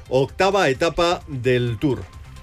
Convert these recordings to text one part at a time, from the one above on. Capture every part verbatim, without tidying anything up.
octava etapa del Tour.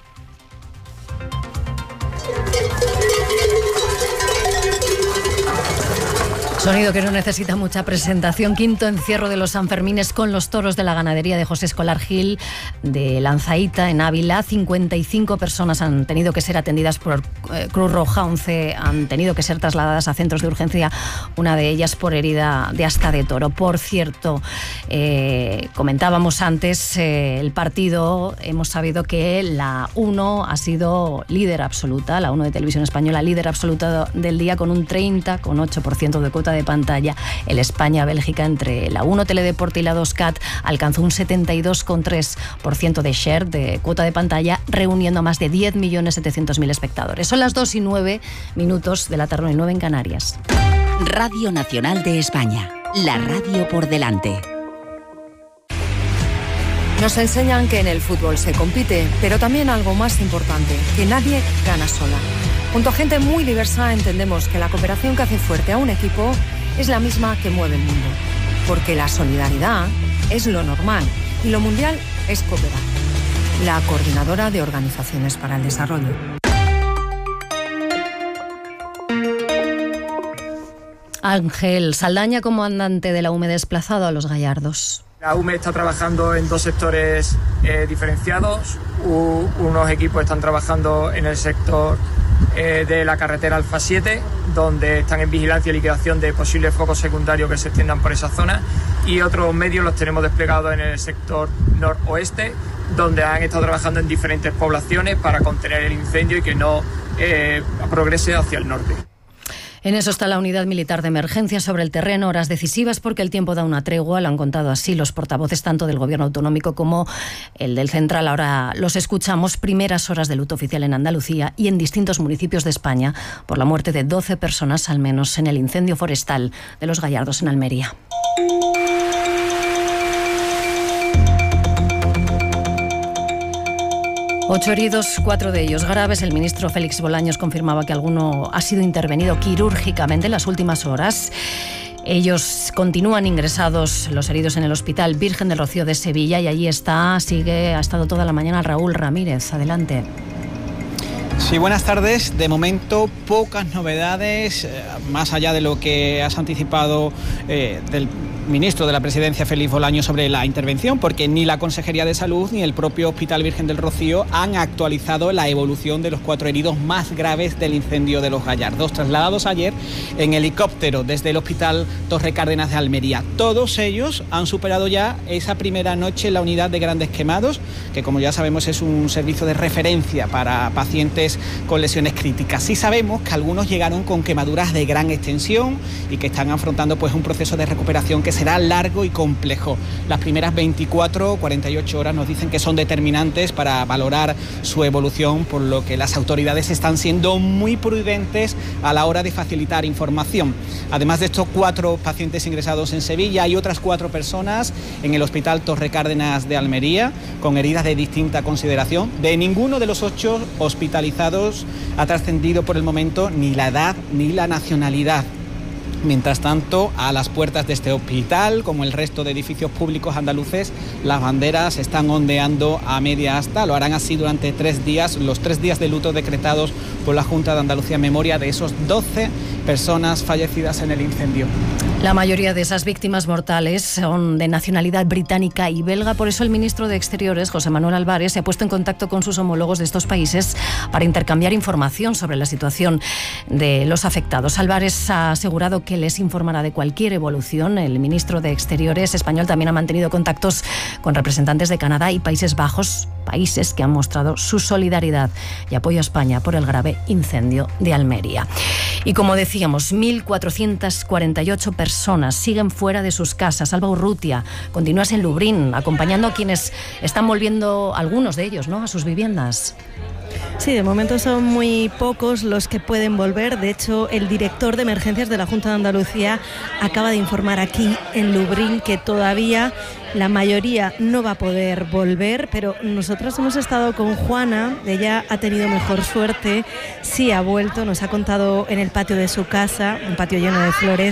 Sonido que no necesita mucha presentación. Quinto encierro de los Sanfermines con los toros de la ganadería de José Escolar Gil de Lanzaíta, en Ávila. cincuenta y cinco personas han tenido que ser atendidas por eh, Cruz Roja, once han tenido que ser trasladadas a centros de urgencia, una de ellas por herida de asta de toro. Por cierto, eh, comentábamos antes eh, el partido, hemos sabido que la uno ha sido líder absoluta, la uno de Televisión Española, líder absoluta del día con un treinta coma ocho por ciento de cuota de pantalla. El España-Bélgica entre la uno Teledeporte y la dos C A T alcanzó un setenta y dos coma tres por ciento de share, de cuota de pantalla, reuniendo a más de diez millones setecientos mil espectadores. Son las dos y nueve minutos de la tarde, y nueve en Canarias. Radio Nacional de España, la radio por delante. Nos enseñan que en el fútbol se compite, pero también algo más importante, que nadie gana sola. Junto a gente muy diversa entendemos que la cooperación que hace fuerte a un equipo es la misma que mueve el mundo. Porque la solidaridad es lo normal y lo mundial es cooperar. La Coordinadora de Organizaciones para el Desarrollo. Ángel Saldaña, comandante de la U M E, desplazado a Los Gallardos. La U M E está trabajando en dos sectores eh, diferenciados. U, unos equipos están trabajando en el sector eh, de la carretera Alfa siete, donde están en vigilancia y liquidación de posibles focos secundarios que se extiendan por esa zona, y otros medios los tenemos desplegados en el sector noroeste, donde han estado trabajando en diferentes poblaciones para contener el incendio y que no eh, progrese hacia el norte. En eso está la unidad militar de emergencia sobre el terreno, horas decisivas porque el tiempo da una tregua, lo han contado así los portavoces tanto del Gobierno autonómico como el del central. Ahora los escuchamos. Primeras horas de luto oficial en Andalucía y en distintos municipios de España por la muerte de doce personas al menos en el incendio forestal de Los Gallardos en Almería. Ocho heridos, cuatro de ellos graves. El ministro Félix Bolaños confirmaba que alguno ha sido intervenido quirúrgicamente en las últimas horas. Ellos continúan ingresados, los heridos, en el Hospital Virgen del Rocío de Sevilla, y allí está, sigue, ha estado toda la mañana Raúl Ramírez. Adelante. Sí, buenas tardes. De momento, pocas novedades, eh, más allá de lo que has anticipado eh, del ministro de la Presidencia, Félix Bolaños, sobre la intervención, porque ni la Consejería de Salud ni el propio Hospital Virgen del Rocío han actualizado la evolución de los cuatro heridos más graves del incendio de Los Gallardos, trasladados ayer en helicóptero desde el Hospital Torre Cárdenas de Almería. Todos ellos han superado ya esa primera noche en la unidad de grandes quemados, que, como ya sabemos, es un servicio de referencia para pacientes con lesiones críticas. Sí sabemos que algunos llegaron con quemaduras de gran extensión y que están afrontando pues un proceso de recuperación que será largo y complejo. Las primeras veinticuatro o cuarenta y ocho horas nos dicen que son determinantes para valorar su evolución, por lo que las autoridades están siendo muy prudentes a la hora de facilitar información. Además de estos cuatro pacientes ingresados en Sevilla, hay otras cuatro personas en el Hospital Torre Cárdenas de Almería con heridas de distinta consideración. De ninguno de los ocho hospitalizados ha trascendido por el momento ni la edad ni la nacionalidad. Mientras tanto, a las puertas de este hospital, como el resto de edificios públicos andaluces, las banderas están ondeando a media asta. Lo harán así durante tres días, los tres días de luto decretados por la Junta de Andalucía en memoria de esos doce personas fallecidas en el incendio. La mayoría de esas víctimas mortales son de nacionalidad británica y belga. Por eso el ministro de Exteriores, José Manuel Álvarez, se ha puesto en contacto con sus homólogos de estos países para intercambiar información sobre la situación de los afectados. Álvarez ha asegurado que les informará de cualquier evolución. El ministro de Exteriores español también ha mantenido contactos con representantes de Canadá y Países Bajos, países que han mostrado su solidaridad y apoyo a España por el grave incendio de Almería. Y como decíamos, mil cuatrocientas cuarenta y ocho personas siguen fuera de sus casas. Alba Urrutia, continúas en Lubrión, acompañando a quienes están volviendo, algunos de ellos, ¿no?, a sus viviendas. Sí, de momento son muy pocos los que pueden volver. De hecho, el director de emergencias de la Junta de Andalucía acaba de informar aquí en Lubrión que todavía la mayoría no va a poder volver, pero nosotros hemos estado con Juana. Ella ha tenido mejor suerte, sí ha vuelto, nos ha contado en el patio de su casa, un patio lleno de flores,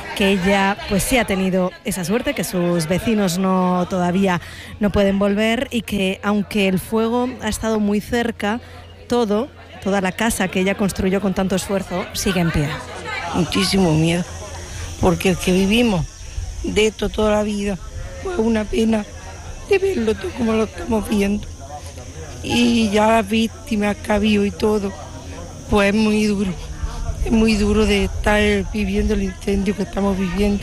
que ella pues sí ha tenido esa suerte, que sus vecinos no todavía no pueden volver y que aunque el fuego ha estado muy cerca, todo, toda la casa que ella construyó con tanto esfuerzo sigue en pie. Muchísimo miedo, porque el que vivimos de esto toda la vida fue una pena de verlo todo como lo estamos viendo. Y ya las víctimas que ha habido y todo, pues es muy duro. Es muy duro de estar viviendo el incendio que estamos viviendo.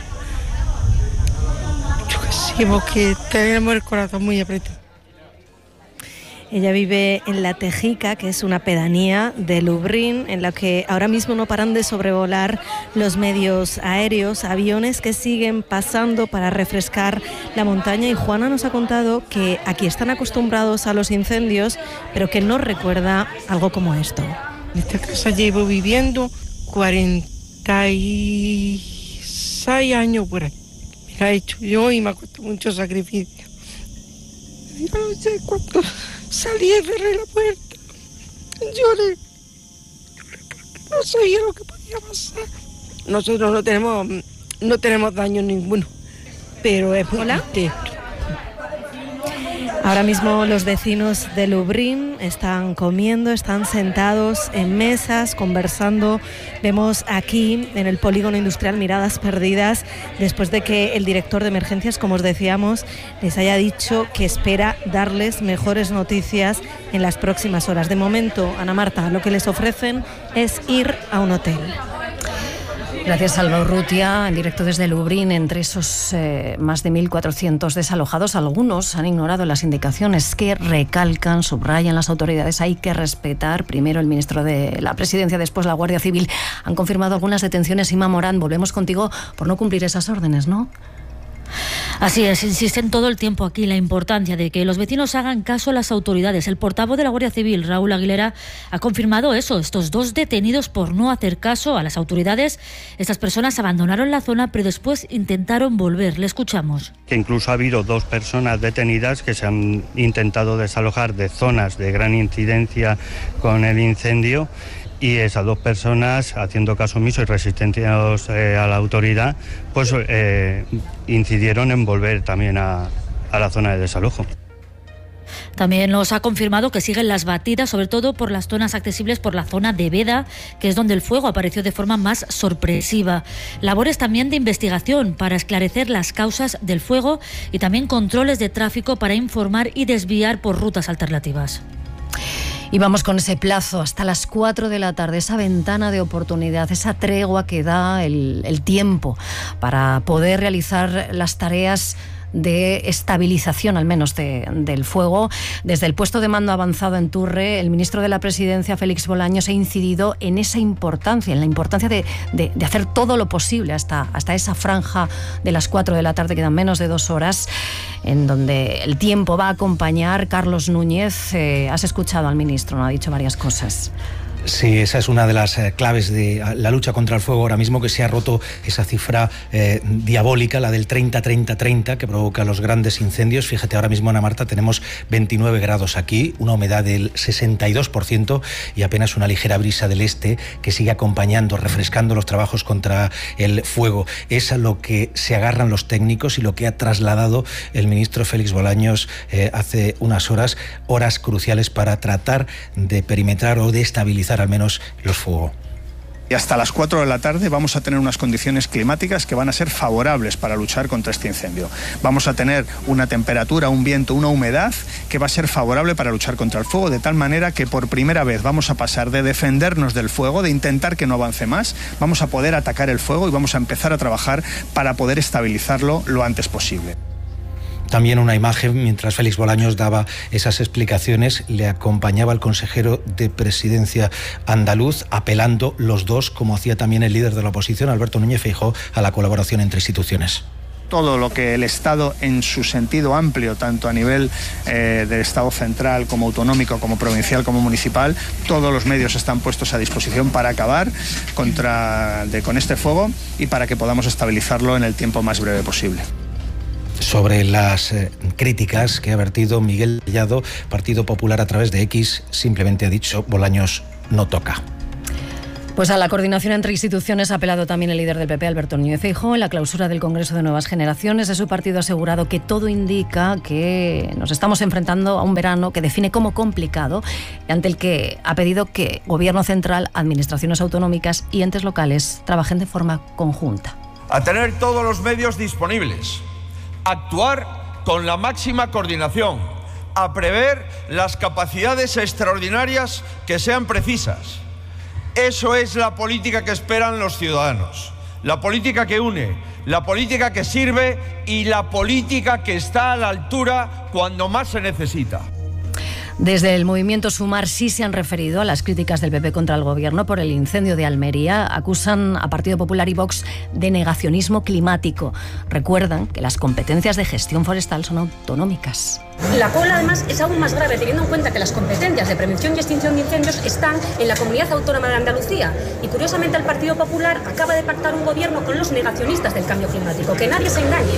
Yo que sé, porque tenemos el corazón muy apretado. Ella vive en La Tejica, que es una pedanía de Lublin, en la que ahora mismo no paran de sobrevolar los medios aéreos, aviones que siguen pasando para refrescar la montaña. Y Juana nos ha contado que aquí están acostumbrados a los incendios, pero que no recuerda algo como esto. En esta casa llevo viviendo cuarenta y seis años por ahí. Me la he hecho yo y me ha costado mucho sacrificio. Yo no sé cuánto salí y cerré la puerta. Lloré. Lloré porque no sabía lo que podía pasar. Nosotros no tenemos, no tenemos daño ninguno, pero es muy triste. Ahora mismo los vecinos de Lublin están comiendo, están sentados en mesas, conversando. Vemos aquí en el polígono industrial miradas perdidas después de que el director de emergencias, como os decíamos, les haya dicho que espera darles mejores noticias en las próximas horas. De momento, Ana Marta, lo que les ofrecen es ir a un hotel. Gracias, Alba Urrutia, en directo desde Lublin. Entre esos eh, más de mil cuatrocientos desalojados, algunos han ignorado las indicaciones que recalcan, subrayan las autoridades. Hay que respetar. Primero el ministro de la Presidencia, después la Guardia Civil. Han confirmado algunas detenciones. Inma Morán, volvemos contigo por no cumplir esas órdenes, ¿no? Así es, insisten todo el tiempo aquí en la importancia de que los vecinos hagan caso a las autoridades. El portavoz de la Guardia Civil, Raúl Aguilera, ha confirmado eso, estos dos detenidos por no hacer caso a las autoridades. Estas personas abandonaron la zona, pero después intentaron volver. Le escuchamos. Que incluso ha habido dos personas detenidas que se han intentado desalojar de zonas de gran incidencia con el incendio. Y esas dos personas, haciendo caso omiso y resistiendo eh, a la autoridad, pues eh, incidieron en volver también a, a la zona de desalojo. También nos ha confirmado que siguen las batidas, sobre todo por las zonas accesibles por la zona de Veda, que es donde el fuego apareció de forma más sorpresiva. Labores también de investigación para esclarecer las causas del fuego y también controles de tráfico para informar y desviar por rutas alternativas. Y vamos con ese plazo hasta las cuatro de la tarde, esa ventana de oportunidad, esa tregua que da el, el tiempo para poder realizar las tareas de estabilización, al menos, de, del fuego. Desde el puesto de mando avanzado en Turre, el ministro de la Presidencia, Félix Bolaños, ha incidido en esa importancia, en la importancia de, de, de hacer todo lo posible hasta, hasta esa franja de las cuatro de la tarde, quedan menos de dos horas, en donde el tiempo va a acompañar. Carlos Núñez, eh, has escuchado al ministro, ¿no? Ha dicho varias cosas. Sí, esa es una de las eh, claves de la lucha contra el fuego ahora mismo, que se ha roto esa cifra eh, diabólica, la del treinta treinta treinta, que provoca los grandes incendios. Fíjate, ahora mismo, Ana Marta, tenemos veintinueve grados aquí, una humedad del sesenta y dos por ciento y apenas una ligera brisa del este que sigue acompañando, refrescando los trabajos contra el fuego. Es a lo que se agarran los técnicos y lo que ha trasladado el ministro Félix Bolaños eh, hace unas horas, horas cruciales para tratar de perimetrar o de estabilizar al menos los fuegos. Y hasta las cuatro de la tarde vamos a tener unas condiciones climáticas que van a ser favorables para luchar contra este incendio. Vamos a tener una temperatura, un viento, una humedad que va a ser favorable para luchar contra el fuego, de tal manera que por primera vez vamos a pasar de defendernos del fuego, de intentar que no avance más, vamos a poder atacar el fuego y vamos a empezar a trabajar para poder estabilizarlo lo antes posible. También una imagen, mientras Félix Bolaños daba esas explicaciones, le acompañaba el consejero de Presidencia andaluz, apelando los dos, como hacía también el líder de la oposición, Alberto Núñez Feijóo, a la colaboración entre instituciones. Todo lo que el Estado, en su sentido amplio, tanto a nivel eh, del Estado central como autonómico, como provincial, como municipal, todos los medios están puestos a disposición para acabar contra, de, con este fuego y para que podamos estabilizarlo en el tiempo más breve posible. Sobre las eh, críticas que ha vertido Miguel Tellado, Partido Popular, a través de X, simplemente ha dicho: Bolaños no toca. Pues a la coordinación entre instituciones ha apelado también el líder del P P, Alberto Núñez Feijóo. En la clausura del Congreso de Nuevas Generaciones de su partido ha asegurado que todo indica que nos estamos enfrentando a un verano que define como complicado y ante el que ha pedido que Gobierno central, administraciones autonómicas y entes locales trabajen de forma conjunta. A tener todos los medios disponibles, actuar con la máxima coordinación, a prever las capacidades extraordinarias que sean precisas. Eso es la política que esperan los ciudadanos, la política que une, la política que sirve y la política que está a la altura cuando más se necesita. Desde el movimiento Sumar sí se han referido a las críticas del P P contra el Gobierno por el incendio de Almería. Acusan a Partido Popular y Vox de negacionismo climático. Recuerdan que las competencias de gestión forestal son autonómicas. La cola, además, es aún más grave teniendo en cuenta que las competencias de prevención y extinción de incendios están en la Comunidad Autónoma de Andalucía. Y curiosamente el Partido Popular acaba de pactar un gobierno con los negacionistas del cambio climático. Que nadie se engañe.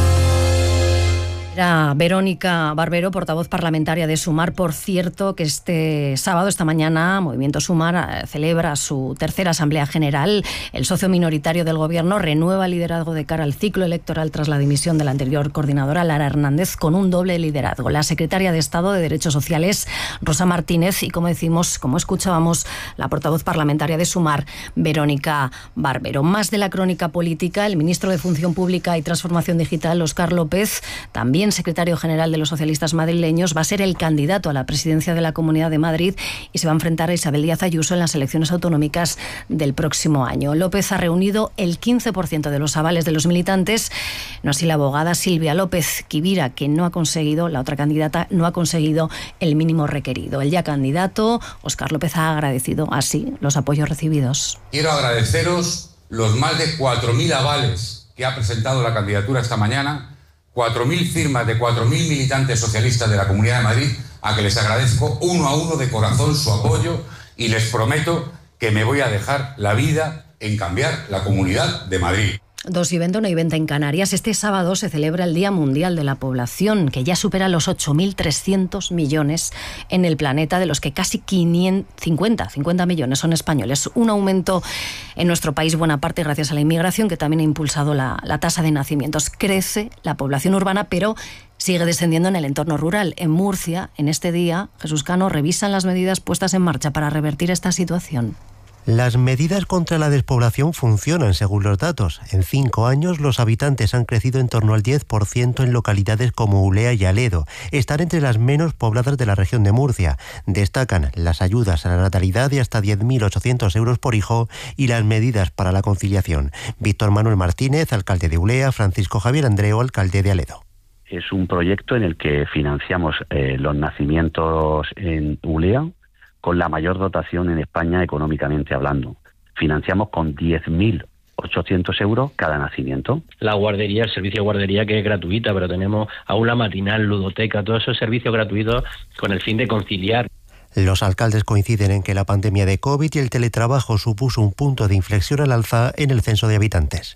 Era Verónica Barbero, portavoz parlamentaria de Sumar. Por cierto, que este sábado, esta mañana, Movimiento Sumar celebra su tercera Asamblea General. El socio minoritario del Gobierno renueva el liderazgo de cara al ciclo electoral tras la dimisión de la anterior coordinadora, Lara Hernández, con un doble liderazgo. La secretaria de Estado de Derechos Sociales, Rosa Martínez, y como decimos, como escuchábamos, la portavoz parlamentaria de Sumar, Verónica Barbero. Más de la crónica política, el ministro de Función Pública y Transformación Digital, Óscar López, también secretario general de los socialistas madrileños, va a ser el candidato a la presidencia de la Comunidad de Madrid y se va a enfrentar a Isabel Díaz Ayuso en las elecciones autonómicas del próximo año. López ha reunido el quince por ciento de los avales de los militantes, no así la abogada Silvia López Quivira, que no ha conseguido, la otra candidata, no ha conseguido el mínimo requerido. El ya candidato, Óscar López, ha agradecido así los apoyos recibidos. Quiero agradeceros los más de cuatro mil avales que ha presentado la candidatura esta mañana, cuatro mil firmas de cuatro mil militantes socialistas de la Comunidad de Madrid, a que les agradezco uno a uno de corazón su apoyo y les prometo que me voy a dejar la vida en cambiar la Comunidad de Madrid. Dos y veinte, una y veinte en Canarias. Este sábado se celebra el Día Mundial de la Población, que ya supera los ocho mil trescientos millones en el planeta, de los que casi cincuenta, cincuenta millones son españoles. Un aumento en nuestro país, buena parte gracias a la inmigración, que también ha impulsado la, la tasa de nacimientos. Crece la población urbana, pero sigue descendiendo en el entorno rural. En Murcia, en este día, Jesús Cano, revisan las medidas puestas en marcha para revertir esta situación. Las medidas contra la despoblación funcionan, según los datos. En cinco años, los habitantes han crecido en torno al diez por ciento en localidades como Ulea y Aledo. Están entre las menos pobladas de la región de Murcia. Destacan las ayudas a la natalidad de hasta diez mil ochocientos euros por hijo y las medidas para la conciliación. Víctor Manuel Martínez, alcalde de Ulea, Francisco Javier Andreu, alcalde de Aledo. Es un proyecto en el que financiamos eh, los nacimientos en Ulea, con la mayor dotación en España económicamente hablando. Financiamos con diez mil ochocientos euros cada nacimiento. La guardería, el servicio de guardería, que es gratuita, pero tenemos aula matinal, ludoteca, todos esos servicios gratuitos con el fin de conciliar. Los alcaldes coinciden en que la pandemia de COVID y el teletrabajo supuso un punto de inflexión al alza en el censo de habitantes.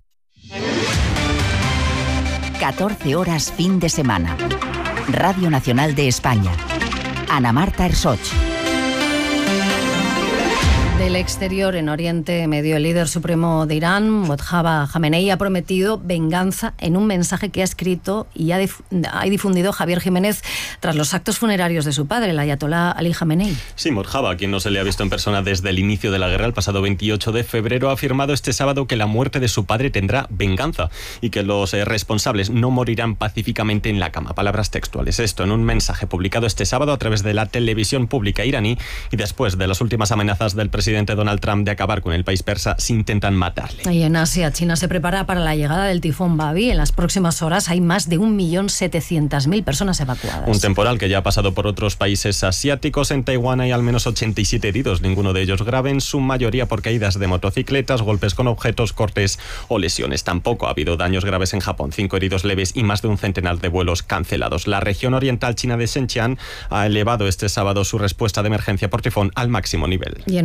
catorce horas fin de semana. Radio Nacional de España. Ana Marta Ersoch. Del exterior, en Oriente Medio, el líder supremo de Irán, Mojtaba Jamenei, ha prometido venganza en un mensaje que ha escrito y ha, dif- ha difundido Javier Jiménez tras los actos funerarios de su padre, el ayatolá Ali Jamenei. Sí, Mojtaba, a quien no se le ha visto en persona desde el inicio de la guerra, el pasado veintiocho de febrero, ha afirmado este sábado que la muerte de su padre tendrá venganza y que los eh, responsables no morirán pacíficamente en la cama. Palabras textuales. Esto en un mensaje publicado este sábado a través de la televisión pública iraní y después de las últimas amenazas del presidente presidente Donald Trump de acabar con el país persa si intentan matarle. Y en Asia, China se prepara para la llegada del tifón Babi. En las próximas horas hay más de un millón setecientas mil personas evacuadas. Un temporal que ya ha pasado por otros países asiáticos. En Taiwán hay al menos ochenta y siete heridos, ninguno de ellos grave, en su mayoría por caídas de motocicletas, golpes con objetos, cortes o lesiones. Tampoco ha habido daños graves en Japón, cinco heridos leves y más de un centenar de vuelos cancelados. La región oriental china de Xinjiang ha elevado este sábado su respuesta de emergencia por tifón al máximo nivel. Y en Ucrania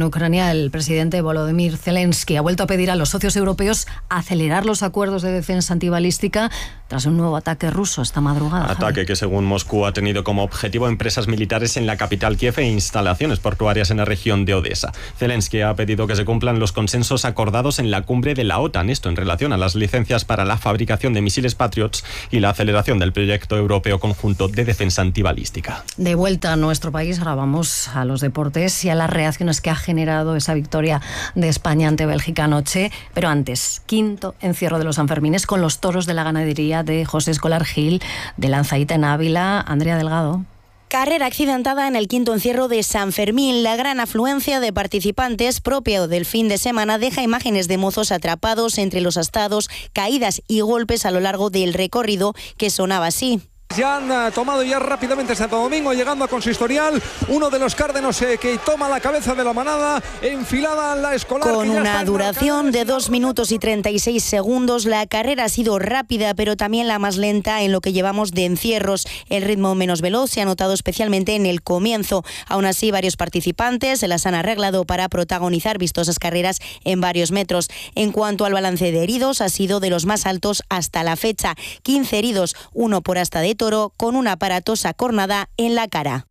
Ucrania, el presidente Volodymyr Zelensky ha vuelto a pedir a los socios europeos acelerar los acuerdos de defensa antibalística tras un nuevo ataque ruso esta madrugada. Ataque Javi. que, según Moscú, ha tenido como objetivo empresas militares en la capital Kiev e instalaciones portuarias en la región de Odessa. Zelensky ha pedido que se cumplan los consensos acordados en la cumbre de la OTAN, esto en relación a las licencias para la fabricación de misiles Patriots y la aceleración del proyecto europeo conjunto de defensa antibalística. De vuelta a nuestro país, ahora vamos a los deportes y a las reacciones que ha generado esa victoria de España ante Bélgica anoche. Pero antes, quinto encierro de los Sanfermines con los toros de la ganadería de José Escolar Gil, de Lanzaíta en Ávila. Andrea Delgado. Carrera accidentada en el quinto encierro de San Fermín. La gran afluencia de participantes propio del fin de semana deja imágenes de mozos atrapados entre los astados, caídas y golpes a lo largo del recorrido que sonaba así. Ya han uh, tomado ya rápidamente Santo Domingo, llegando a consistorial. Uno de los cárdenos eh, que toma la cabeza de la manada, enfilada la Escolar. Con una duración de dos minutos y treinta y seis segundos, la carrera ha sido rápida, pero también la más lenta en lo que llevamos de encierros. El ritmo menos veloz se ha notado especialmente en el comienzo. Aún así, varios participantes se las han arreglado para protagonizar vistosas carreras en varios metros. En cuanto al balance de heridos, ha sido de los más altos hasta la fecha. quince heridos, uno por asta de toro, con una aparatosa cornada en la cara.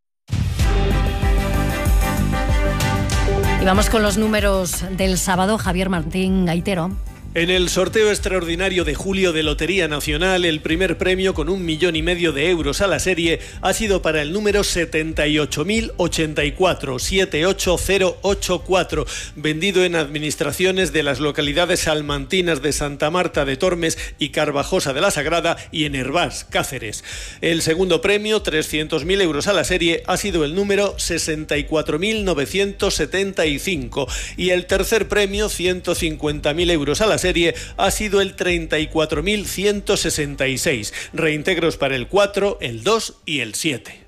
Y vamos con los números del sábado. Javier Martín Gaitero. En el sorteo extraordinario de julio de Lotería Nacional, el primer premio con un millón y medio de euros a la serie ha sido para el número setenta y ocho mil ochenta y cuatro, siete ocho cero ocho cuatro, vendido en administraciones de las localidades salmantinas de Santa Marta de Tormes y Carvajosa de la Sagrada y en Hervás, Cáceres. El segundo premio, trescientos mil euros a la serie, ha sido el número sesenta y cuatro mil novecientos setenta y cinco y el tercer premio, ciento cincuenta mil euros a la serie, ha sido el treinta y cuatro mil ciento sesenta y seis. Reintegros para el cuatro, el dos y el siete.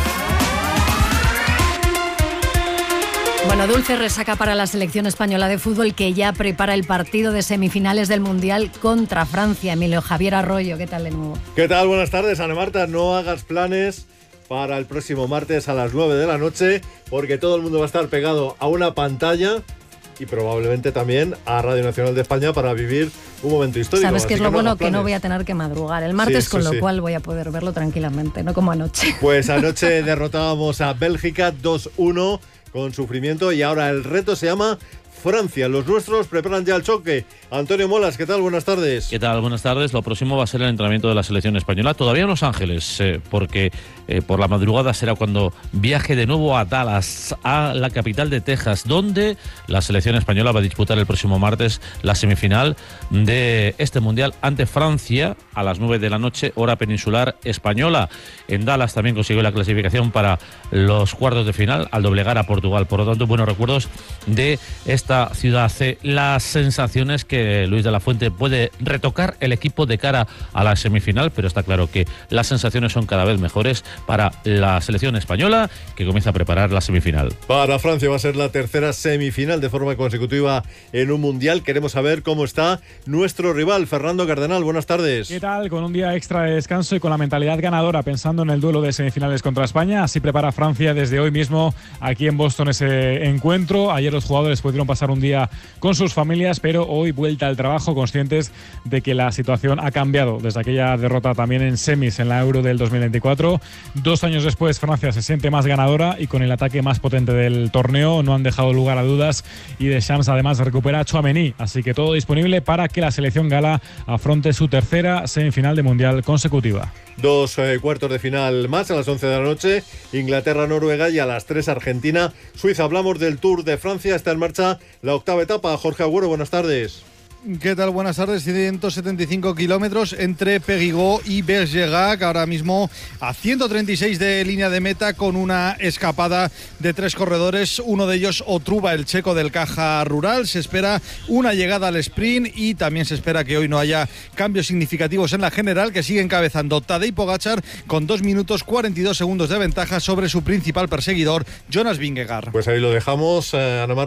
Bueno, dulce resaca para la selección española de fútbol, que ya prepara el partido de semifinales del Mundial contra Francia. Emilio Javier Arroyo, ¿qué tal de nuevo? ¿Qué tal? Buenas tardes, Ana Marta. No hagas planes para el próximo martes a las nueve de la noche, porque todo el mundo va a estar pegado a una pantalla y probablemente también a Radio Nacional de España para vivir un momento histórico. ¿Sabes qué es lo no bueno? Que no voy a tener que madrugar el martes, sí, con lo sí. cual voy a poder verlo tranquilamente, no como anoche. Pues anoche derrotábamos a Bélgica dos uno con sufrimiento y ahora el reto se llama Francia. Los nuestros preparan ya el choque. Antonio Molas, ¿qué tal? Buenas tardes. ¿Qué tal? Buenas tardes. Lo próximo va a ser el entrenamiento de la selección española, todavía en Los Ángeles, eh, porque eh, por la madrugada será cuando viaje de nuevo a Dallas, a la capital de Texas, donde la selección española va a disputar el próximo martes la semifinal de este Mundial ante Francia a las nueve de la noche, hora peninsular española. En Dallas también consiguió la clasificación para los cuartos de final al doblegar a Portugal. Por lo tanto, buenos recuerdos de esta ciudad C. Las sensaciones que Luis de la Fuente puede retocar el equipo de cara a la semifinal, pero está claro que las sensaciones son cada vez mejores para la selección española, que comienza a preparar la semifinal. Para Francia va a ser la tercera semifinal de forma consecutiva en un Mundial. Queremos saber cómo está nuestro rival, Fernando Cardenal. Buenas tardes. ¿Qué tal? Con un día extra de descanso y con la mentalidad ganadora, pensando en el duelo de semifinales contra España. Así prepara Francia desde hoy mismo aquí en Boston ese encuentro. Ayer los jugadores pudieron pasar un día con sus familias, pero hoy vuelta al trabajo, conscientes de que la situación ha cambiado desde aquella derrota también en semis en la Euro del dos mil veinticuatro. Dos años después, Francia se siente más ganadora y con el ataque más potente del torneo. No han dejado lugar a dudas y Deschamps además recupera a Tchouaméni, así que todo disponible para que la selección gala afronte su tercera semifinal de Mundial consecutiva. Dos eh, cuartos de final más a las once de la noche, Inglaterra-Noruega, y a las tres Argentina-Suiza. Hablamos del Tour de Francia, está en marcha la octava etapa. Jorge Agüero, buenas tardes. ¿Qué tal? Buenas tardes. ciento setenta y cinco kilómetros entre Périgueux y Bergerac, ahora mismo a ciento treinta y seis de línea de meta, con una escapada de tres corredores, uno de ellos Otruba, el checo del Caja Rural. Se espera una llegada al sprint y también se espera que hoy no haya cambios significativos en la general, que sigue encabezando Tadej Pogačar con dos minutos cuarenta y dos segundos de ventaja sobre su principal perseguidor, Jonas Vingegaard. Pues ahí lo dejamos, eh, Ana Marta.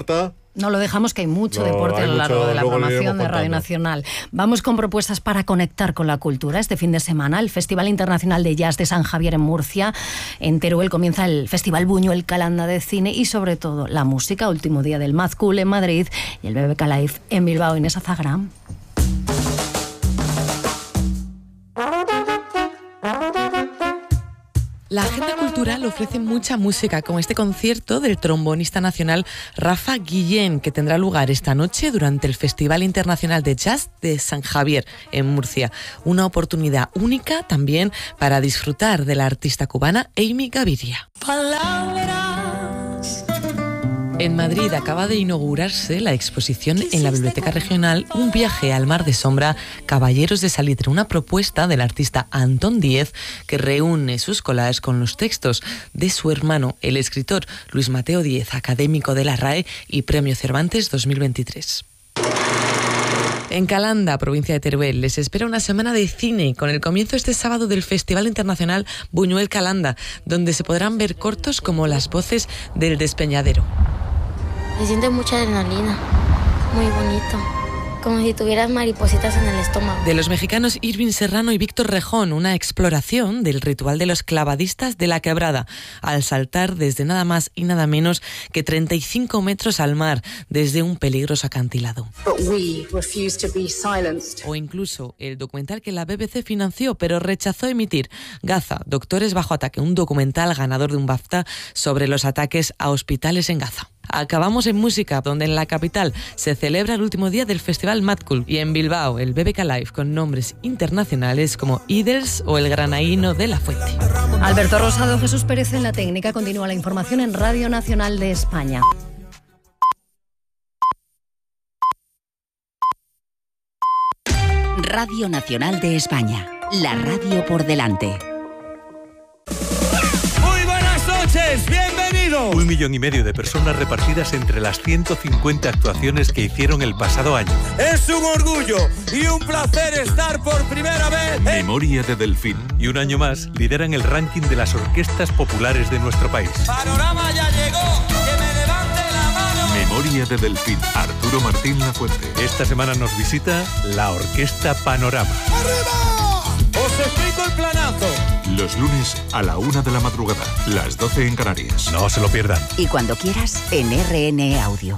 No lo dejamos, que hay mucho No, deporte a hay lo largo mucho, de la luego lo programación iremos de Radio contando. Nacional. Vamos con propuestas para conectar con la cultura. Este fin de semana, el Festival Internacional de Jazz de San Javier en Murcia. En Teruel comienza el Festival Buñuel Calanda de Cine y, sobre todo, la música. Último día del Mad Cool en Madrid y el B B K Live en Bilbao. Inés Azagram. La agenda cultural ofrece mucha música, como este concierto del trombonista nacional Rafa Guillén, que tendrá lugar esta noche durante el Festival Internacional de Jazz de San Javier, en Murcia. Una oportunidad única también para disfrutar de la artista cubana Amy Gaviria. En Madrid acaba de inaugurarse la exposición en la Biblioteca Regional Un viaje al mar de sombra, Caballeros de Salitre, una propuesta del artista Antón Díez que reúne sus collages con los textos de su hermano, el escritor Luis Mateo Díez, académico de la R A E y Premio Cervantes dos mil veintitrés. En Calanda, provincia de Teruel, les espera una semana de cine con el comienzo este sábado del Festival Internacional Buñuel Calanda, donde se podrán ver cortos como Las voces del despeñadero. Se siente mucha adrenalina, muy bonito, como si tuvieras maripositas en el estómago. De los mexicanos Irving Serrano y Víctor Rejón, una exploración del ritual de los clavadistas de la Quebrada, al saltar desde nada más y nada menos que treinta y cinco metros al mar, desde un peligroso acantilado. O incluso el documental que la B B C financió pero rechazó emitir, Gaza, Doctores bajo ataque, un documental ganador de un BAFTA sobre los ataques a hospitales en Gaza. Acabamos en música, donde en la capital se celebra el último día del Festival Mad Cool y en Bilbao el B B K Live con nombres internacionales como Idles o el Granaíno de la Fuente. Alberto Rosado, Jesús Pérez en la técnica. Continúa la información en Radio Nacional de España. Radio Nacional de España, la radio por delante. Muy buenas noches, bienvenidos. Un millón y medio de personas repartidas entre las ciento cincuenta actuaciones que hicieron el pasado año. Es un orgullo y un placer estar por primera vez en... Memoria de Delfín. Y un año más lideran el ranking de las orquestas populares de nuestro país. Panorama ya llegó, que me levante la mano. Memoria de Delfín. Arturo Martín Lafuente. Esta semana nos visita la Orquesta Panorama. ¡Arriba! Os explico el planazo. Los lunes a la una de la madrugada, las doce en Canarias. No se lo pierdan. Y cuando quieras, en R N E Audio.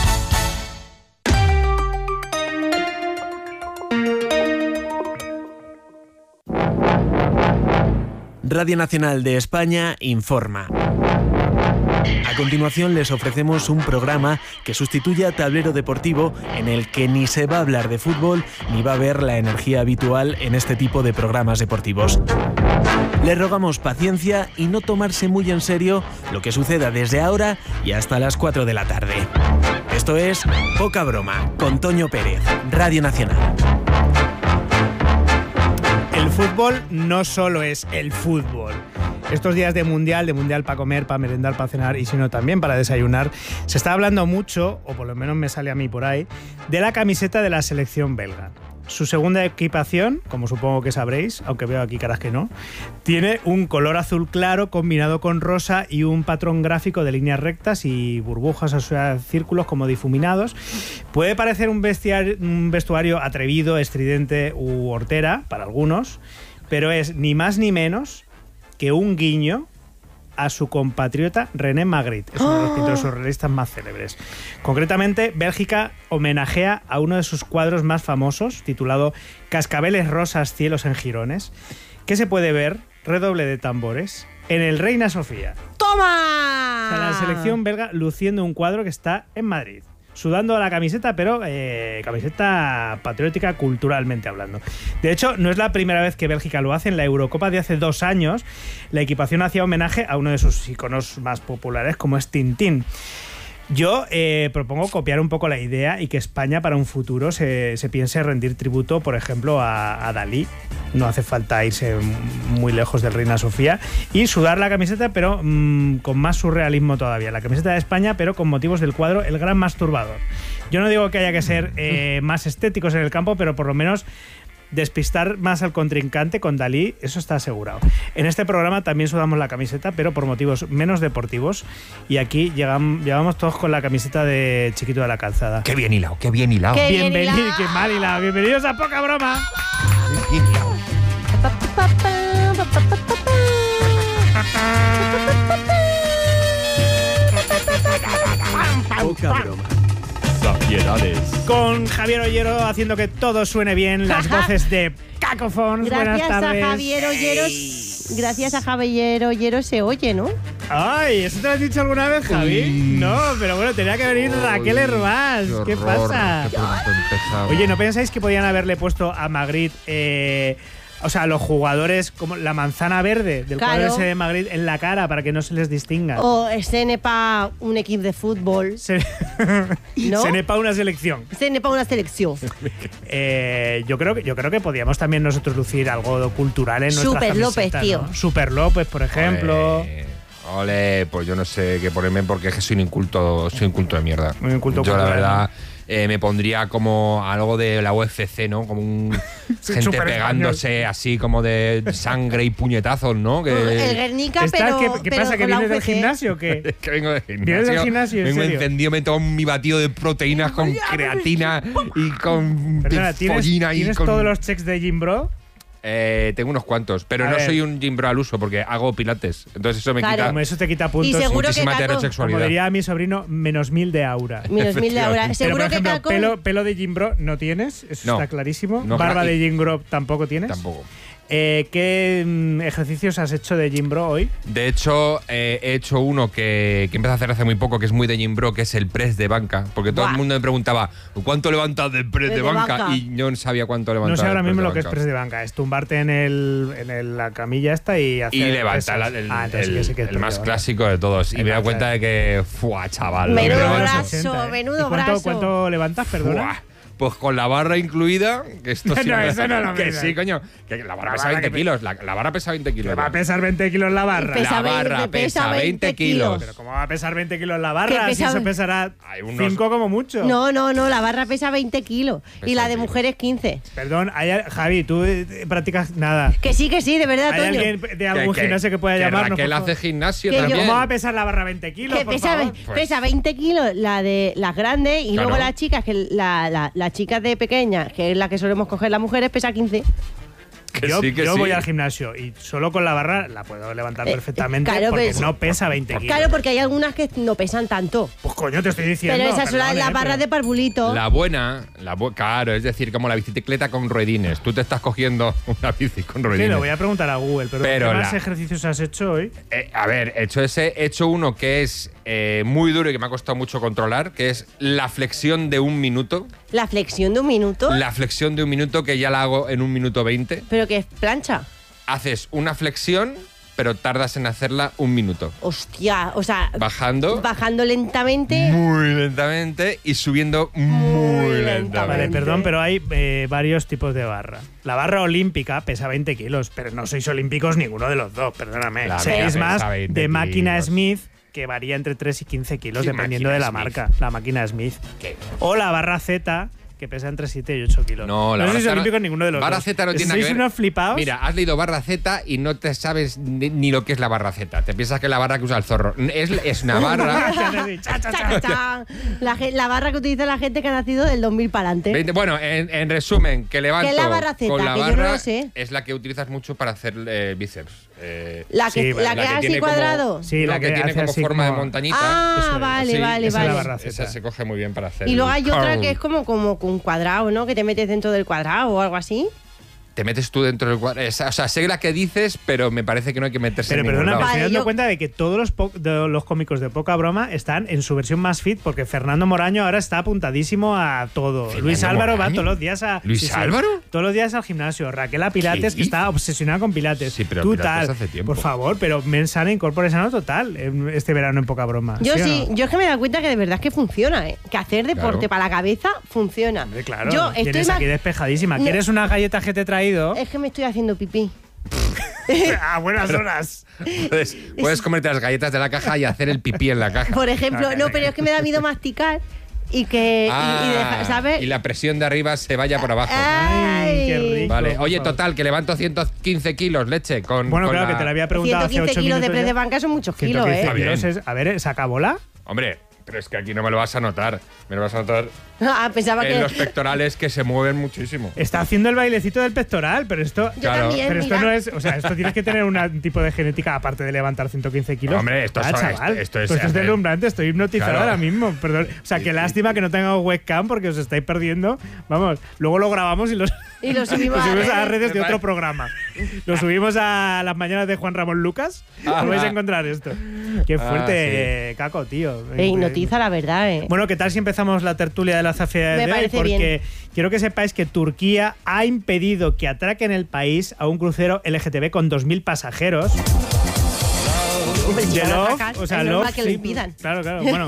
Radio Nacional de España informa. A continuación les ofrecemos un programa que sustituye a Tablero Deportivo, en el que ni se va a hablar de fútbol ni va a haber la energía habitual en este tipo de programas deportivos. Les rogamos paciencia y no tomarse muy en serio lo que suceda desde ahora y hasta las cuatro de la tarde. Esto es Poca Broma, con Toño Pérez, Radio Nacional. El fútbol no solo es el fútbol. Estos días de mundial, de mundial para comer, para merendar, para cenar y si no también para desayunar, se está hablando mucho, o por lo menos me sale a mí por ahí, de la camiseta de la selección belga. Su segunda equipación, como supongo que sabréis, aunque veo aquí caras que no, tiene un color azul claro combinado con rosa y un patrón gráfico de líneas rectas y burbujas, o sea, círculos como difuminados. Puede parecer un, bestiar, un vestuario atrevido, estridente u hortera para algunos, pero es ni más ni menos que un guiño a su compatriota René Magritte. Es uno de los pintores surrealistas más célebres. Concretamente, Bélgica homenajea a uno de sus cuadros más famosos, titulado Cascabeles rosas, cielos en jirones, que se puede ver, redoble de tambores, en el Reina Sofía. ¡Toma! O sea, la selección belga luciendo un cuadro que está en Madrid. Sudando a la camiseta, pero eh, camiseta patriótica culturalmente hablando. De hecho, no es la primera vez que Bélgica lo hace. En la Eurocopa de hace dos años, la equipación hacía homenaje a uno de sus iconos más populares, como es Tintín. Yo eh, propongo copiar un poco la idea y que España para un futuro se, se piense rendir tributo, por ejemplo, a, a Dalí. No hace falta irse muy lejos del Reina Sofía. Y sudar la camiseta, pero mmm, con más surrealismo todavía. La camiseta de España, pero con motivos del cuadro El Gran Masturbador. Yo no digo que haya que ser eh, más estéticos en el campo, pero por lo menos despistar más al contrincante con Dalí, eso está asegurado. En este programa también sudamos la camiseta, pero por motivos menos deportivos. Y aquí llegamos, llevamos todos con la camiseta de Chiquito de la Calzada. Qué bien hilado, qué bien hilado. Qué Bienvenido, qué mal hilado. Bienvenidos a Poca Broma. Bien hilado. Poca Broma. Con Javier Ollero haciendo que todo suene bien, las voces de Cacophone. Buenas Gracias tardes. a Javier Ollero, gracias a Javier Ollero se oye, ¿no? Ay, ¿eso te lo has dicho alguna vez, Javi? Uy. No, pero bueno, tenía que venir Raquel Hervás. Qué ¿Qué horror, pasa? qué pronto empezamos. Oye, ¿no pensáis que podían haberle puesto a Magritte, eh, o sea, a los jugadores como la manzana verde del Claro. cuadro ese de Magritte en la cara para que no se les distinga? O se nepa un equipo de fútbol. Se, ¿No? se nepa una selección. Se nepa una selección. Eh, yo creo que yo creo que podíamos también nosotros lucir algo cultural en nuestra Super camiseta, López, tío. ¿no? Super López, por ejemplo. Ole, ole, pues yo no sé qué ponerme porque es que soy un inculto, soy un culto de mierda. Un inculto yo la cultural, verdad eh, me pondría como algo de la U F C, ¿no? Como un Sí, gente súper pegándose español. así como de sangre y puñetazos, ¿no? Que, El Guernica, Estás- pero. ¿Qué, qué pero pasa? ¿Que con la vienes del U F C. gimnasio o qué? que vengo del gimnasio. ¿Vienes del gimnasio, en vengo serio? encendido, me tomo mi batido de proteínas con creatina y con Perdona, ¿tienes, follina y ¿tienes con... todos los checks de Jim Bro? Eh, tengo unos cuantos, pero A no ver. soy un gym bro al uso porque hago pilates. Entonces eso me Claro. quita Como eso te quita puntos. Y seguro que muchísima Caco- Como heterosexualidad. diría mi sobrino, menos mil de aura. Menos mil de ahora. Efectivamente. Seguro Pero, por ejemplo, que Caco. pelo, pelo de Jim Bro no tienes, eso No. está clarísimo. No, Barba claro, y- de Jim Bro tampoco tienes. Tampoco. Eh, ¿Qué mm, ejercicios has hecho de Jim Bro hoy? De hecho, eh, he hecho uno que, que empecé a hacer hace muy poco, que es muy de gym bro, que es el press de banca. Porque todo Buah. el mundo me preguntaba, ¿cuánto levantas de press De de banca? banca. Y yo no sabía cuánto levantaba. No sé ahora de mismo press lo de que es banca. press de banca. Es tumbarte en, el, en el- la camilla esta y hacer. Y levantar pesas. la- el, Ah, entonces el- sí que sí que es el press más de banca. clásico de todos. Y El me he dado más cuenta de que, ¡fua, chaval! lo que Menudo levanto. brazo, ochenta, ¿eh? menudo ¿Y cuánto, brazo. ¿Cuánto levantas, perdona? ¡Fua! Pues con la barra incluida, que esto sí No, me- eso no lo Que pesa. sí, coño. Que la barra La pesa barra veinte que pe- kilos. La, la barra pesa veinte kilos. Que va a pesar veinte kilos la barra. Pesa La veinte, barra pesa pesa veinte veinte kilos. Pero ¿cómo va a pesar veinte kilos la Que barra? Si pesa eso ve- pesará Hay unos- cinco como mucho. No, no, no, la barra pesa veinte kilos. Y la de mujeres quince. Perdón, hay- Javi, tú eh, practicas nada. Que sí, que sí, de verdad, ¿Hay Toño. alguien de algún Que- que- gimnasio que pueda que llamarnos? Raquel por favor? hace gimnasio Que yo- también. ¿Cómo va a pesar la barra veinte kilos? Que por pesa, favor? ve- pesa veinte kilos la de las grandes y Claro. luego las chicas, que la, la, las chicas de pequeñas, que es la que solemos coger las mujeres, pesa quince. Que yo sí, que yo sí. voy al gimnasio y solo con la barra la puedo levantar Eh, perfectamente claro, porque pero- no pesa veinte kilos. Claro, porque hay algunas que no pesan tanto. Pues coño, te estoy diciendo. Pero esas son las, perdón, las eh, barras pero- de parvulito. La buena, la bu- claro, es decir, como la bicicleta con ruedines. Tú te estás cogiendo una bici con Sí, ruedines. lo voy a preguntar a Google, pero, Pero ¿qué más la- ejercicios has hecho hoy? Eh, a ver, he hecho ese, he hecho uno que es eh, muy duro y que me ha costado mucho controlar, que es la flexión de un minuto. La flexión de un minuto, La flexión de un minuto que ya la hago en un minuto veinte. pero que es plancha. Haces una flexión, pero tardas en hacerla un minuto. Hostia, o sea, Bajando bajando lentamente. muy lentamente y subiendo muy lentamente. Vale, perdón, pero hay eh, varios tipos de barra. La barra olímpica pesa veinte kilos, pero no sois olímpicos ninguno de los dos, perdóname. La Seis mía más pesa veinte de máquina kilos. Smith, que varía entre tres y quince kilos, ¿Qué dependiendo de la máquina marca. La máquina Smith. ¿Qué? O la barra Z, que pesa entre siete y ocho kilos. No, la no barra sois Z no- olímpicos ninguno de los barra dos. Z no tiene nada ¿Sois que ver. unos flipados? Mira, has leído barra Z y no te sabes ni, ni lo que es la barra Z. Te piensas que es la barra que usa el zorro. Es, es una barra. Cha, cha, cha. La, ge- la barra que utiliza la gente que ha nacido del dos mil para adelante. veinte Bueno, en, en resumen, que levanto ¿Qué es la barra Z? con la Que yo no barra lo sé. es la que utilizas mucho para hacer eh, bíceps. Eh, La que, Sí, vale. la que la que es así tiene como- cuadrado. Sí, no, la que, que, tiene hace como así forma como- de montañita. Ah, Eso es. vale, Sí, vale, esa es la vale. barra Z. Esa se coge muy bien para hacer. Y luego hay otra curl. que es como, como con un cuadrado, ¿no? Que te metes dentro del cuadrado o algo así. Te metes tú dentro del cuadro. Esa- O sea, sé la que dices, pero me parece que no hay que meterse Pero en ningún perdona, me lado. estoy Vale, dando yo- cuenta de que todos los, po- de los cómicos de Poca Broma están en su versión más fit, porque Fernando Moraño ahora está apuntadísimo a todo. ¿Fernando Luis Álvaro va Moraño? todos los días a. ¿Luis Álvaro? Todos los días al gimnasio. Raquel a Pilates, ¿Qué que está obsesionada con Pilates. Sí, pero Tú Pilates tal. hace tiempo. Por favor, pero Mensana incorpora sano total en este verano en Poca Broma. Yo o sí, no? yo es que me he dado cuenta que de verdad es que funciona, ¿eh? Que hacer deporte Claro. para la cabeza funciona. Hombre, claro, Yo estoy tienes más- aquí despejadísima. No. ¿Quieres unas galletas que te he traído? Es que me estoy haciendo pipí. A buenas horas. Puedes, puedes comerte las galletas de la caja y hacer el pipí en la caja. Por ejemplo, no, pero es que me da miedo masticar y que. y- y Ah, dejar, ¿sabes? y la presión de arriba se vaya por abajo. Ay, qué Vale, oye, total, que levanto ciento quince kilos, leche, con Bueno, con claro, la... que te lo había preguntado hace ciento ocho quince kilos de minutos press de ya. banca son muchos kilos, ciento quince ¿eh? kilos es- a ver, ¿saca bola? Hombre, pero es que aquí no me lo vas a notar. Me lo vas a notar Ah, pensaba en que... los pectorales que se mueven muchísimo. Está haciendo el bailecito del pectoral, pero esto, Yo Claro. también, pero esto mira. no es, o sea, esto tienes que tener un tipo de genética aparte de levantar ciento quince kilos. Hombre, esto Ah, es- chaval, esto- esto es- Pues esto es deslumbrante, estoy hipnotizado Claro. ahora mismo. Perdón, o sea, qué lástima que no tenga webcam porque os estáis perdiendo. Vamos, luego lo grabamos y los Y lo subimos, lo subimos a las redes. redes de otro programa. Lo subimos a las mañanas de Juan Ramón Lucas. Ah, Lo vais a ah. encontrar esto. Qué Ah, fuerte, eh, Caco, tío. Te hipnotiza la verdad, ¿eh? Bueno, ¿qué tal si empezamos la tertulia de la Zafia Me de hoy? parece Porque bien. quiero que sepáis que Turquía ha impedido que atraquen el país a un crucero L G T B con dos mil pasajeros. Hombre, si de van a Love, atracar, o sea, es normal Love, que lo sí, impidan. Claro, claro, bueno.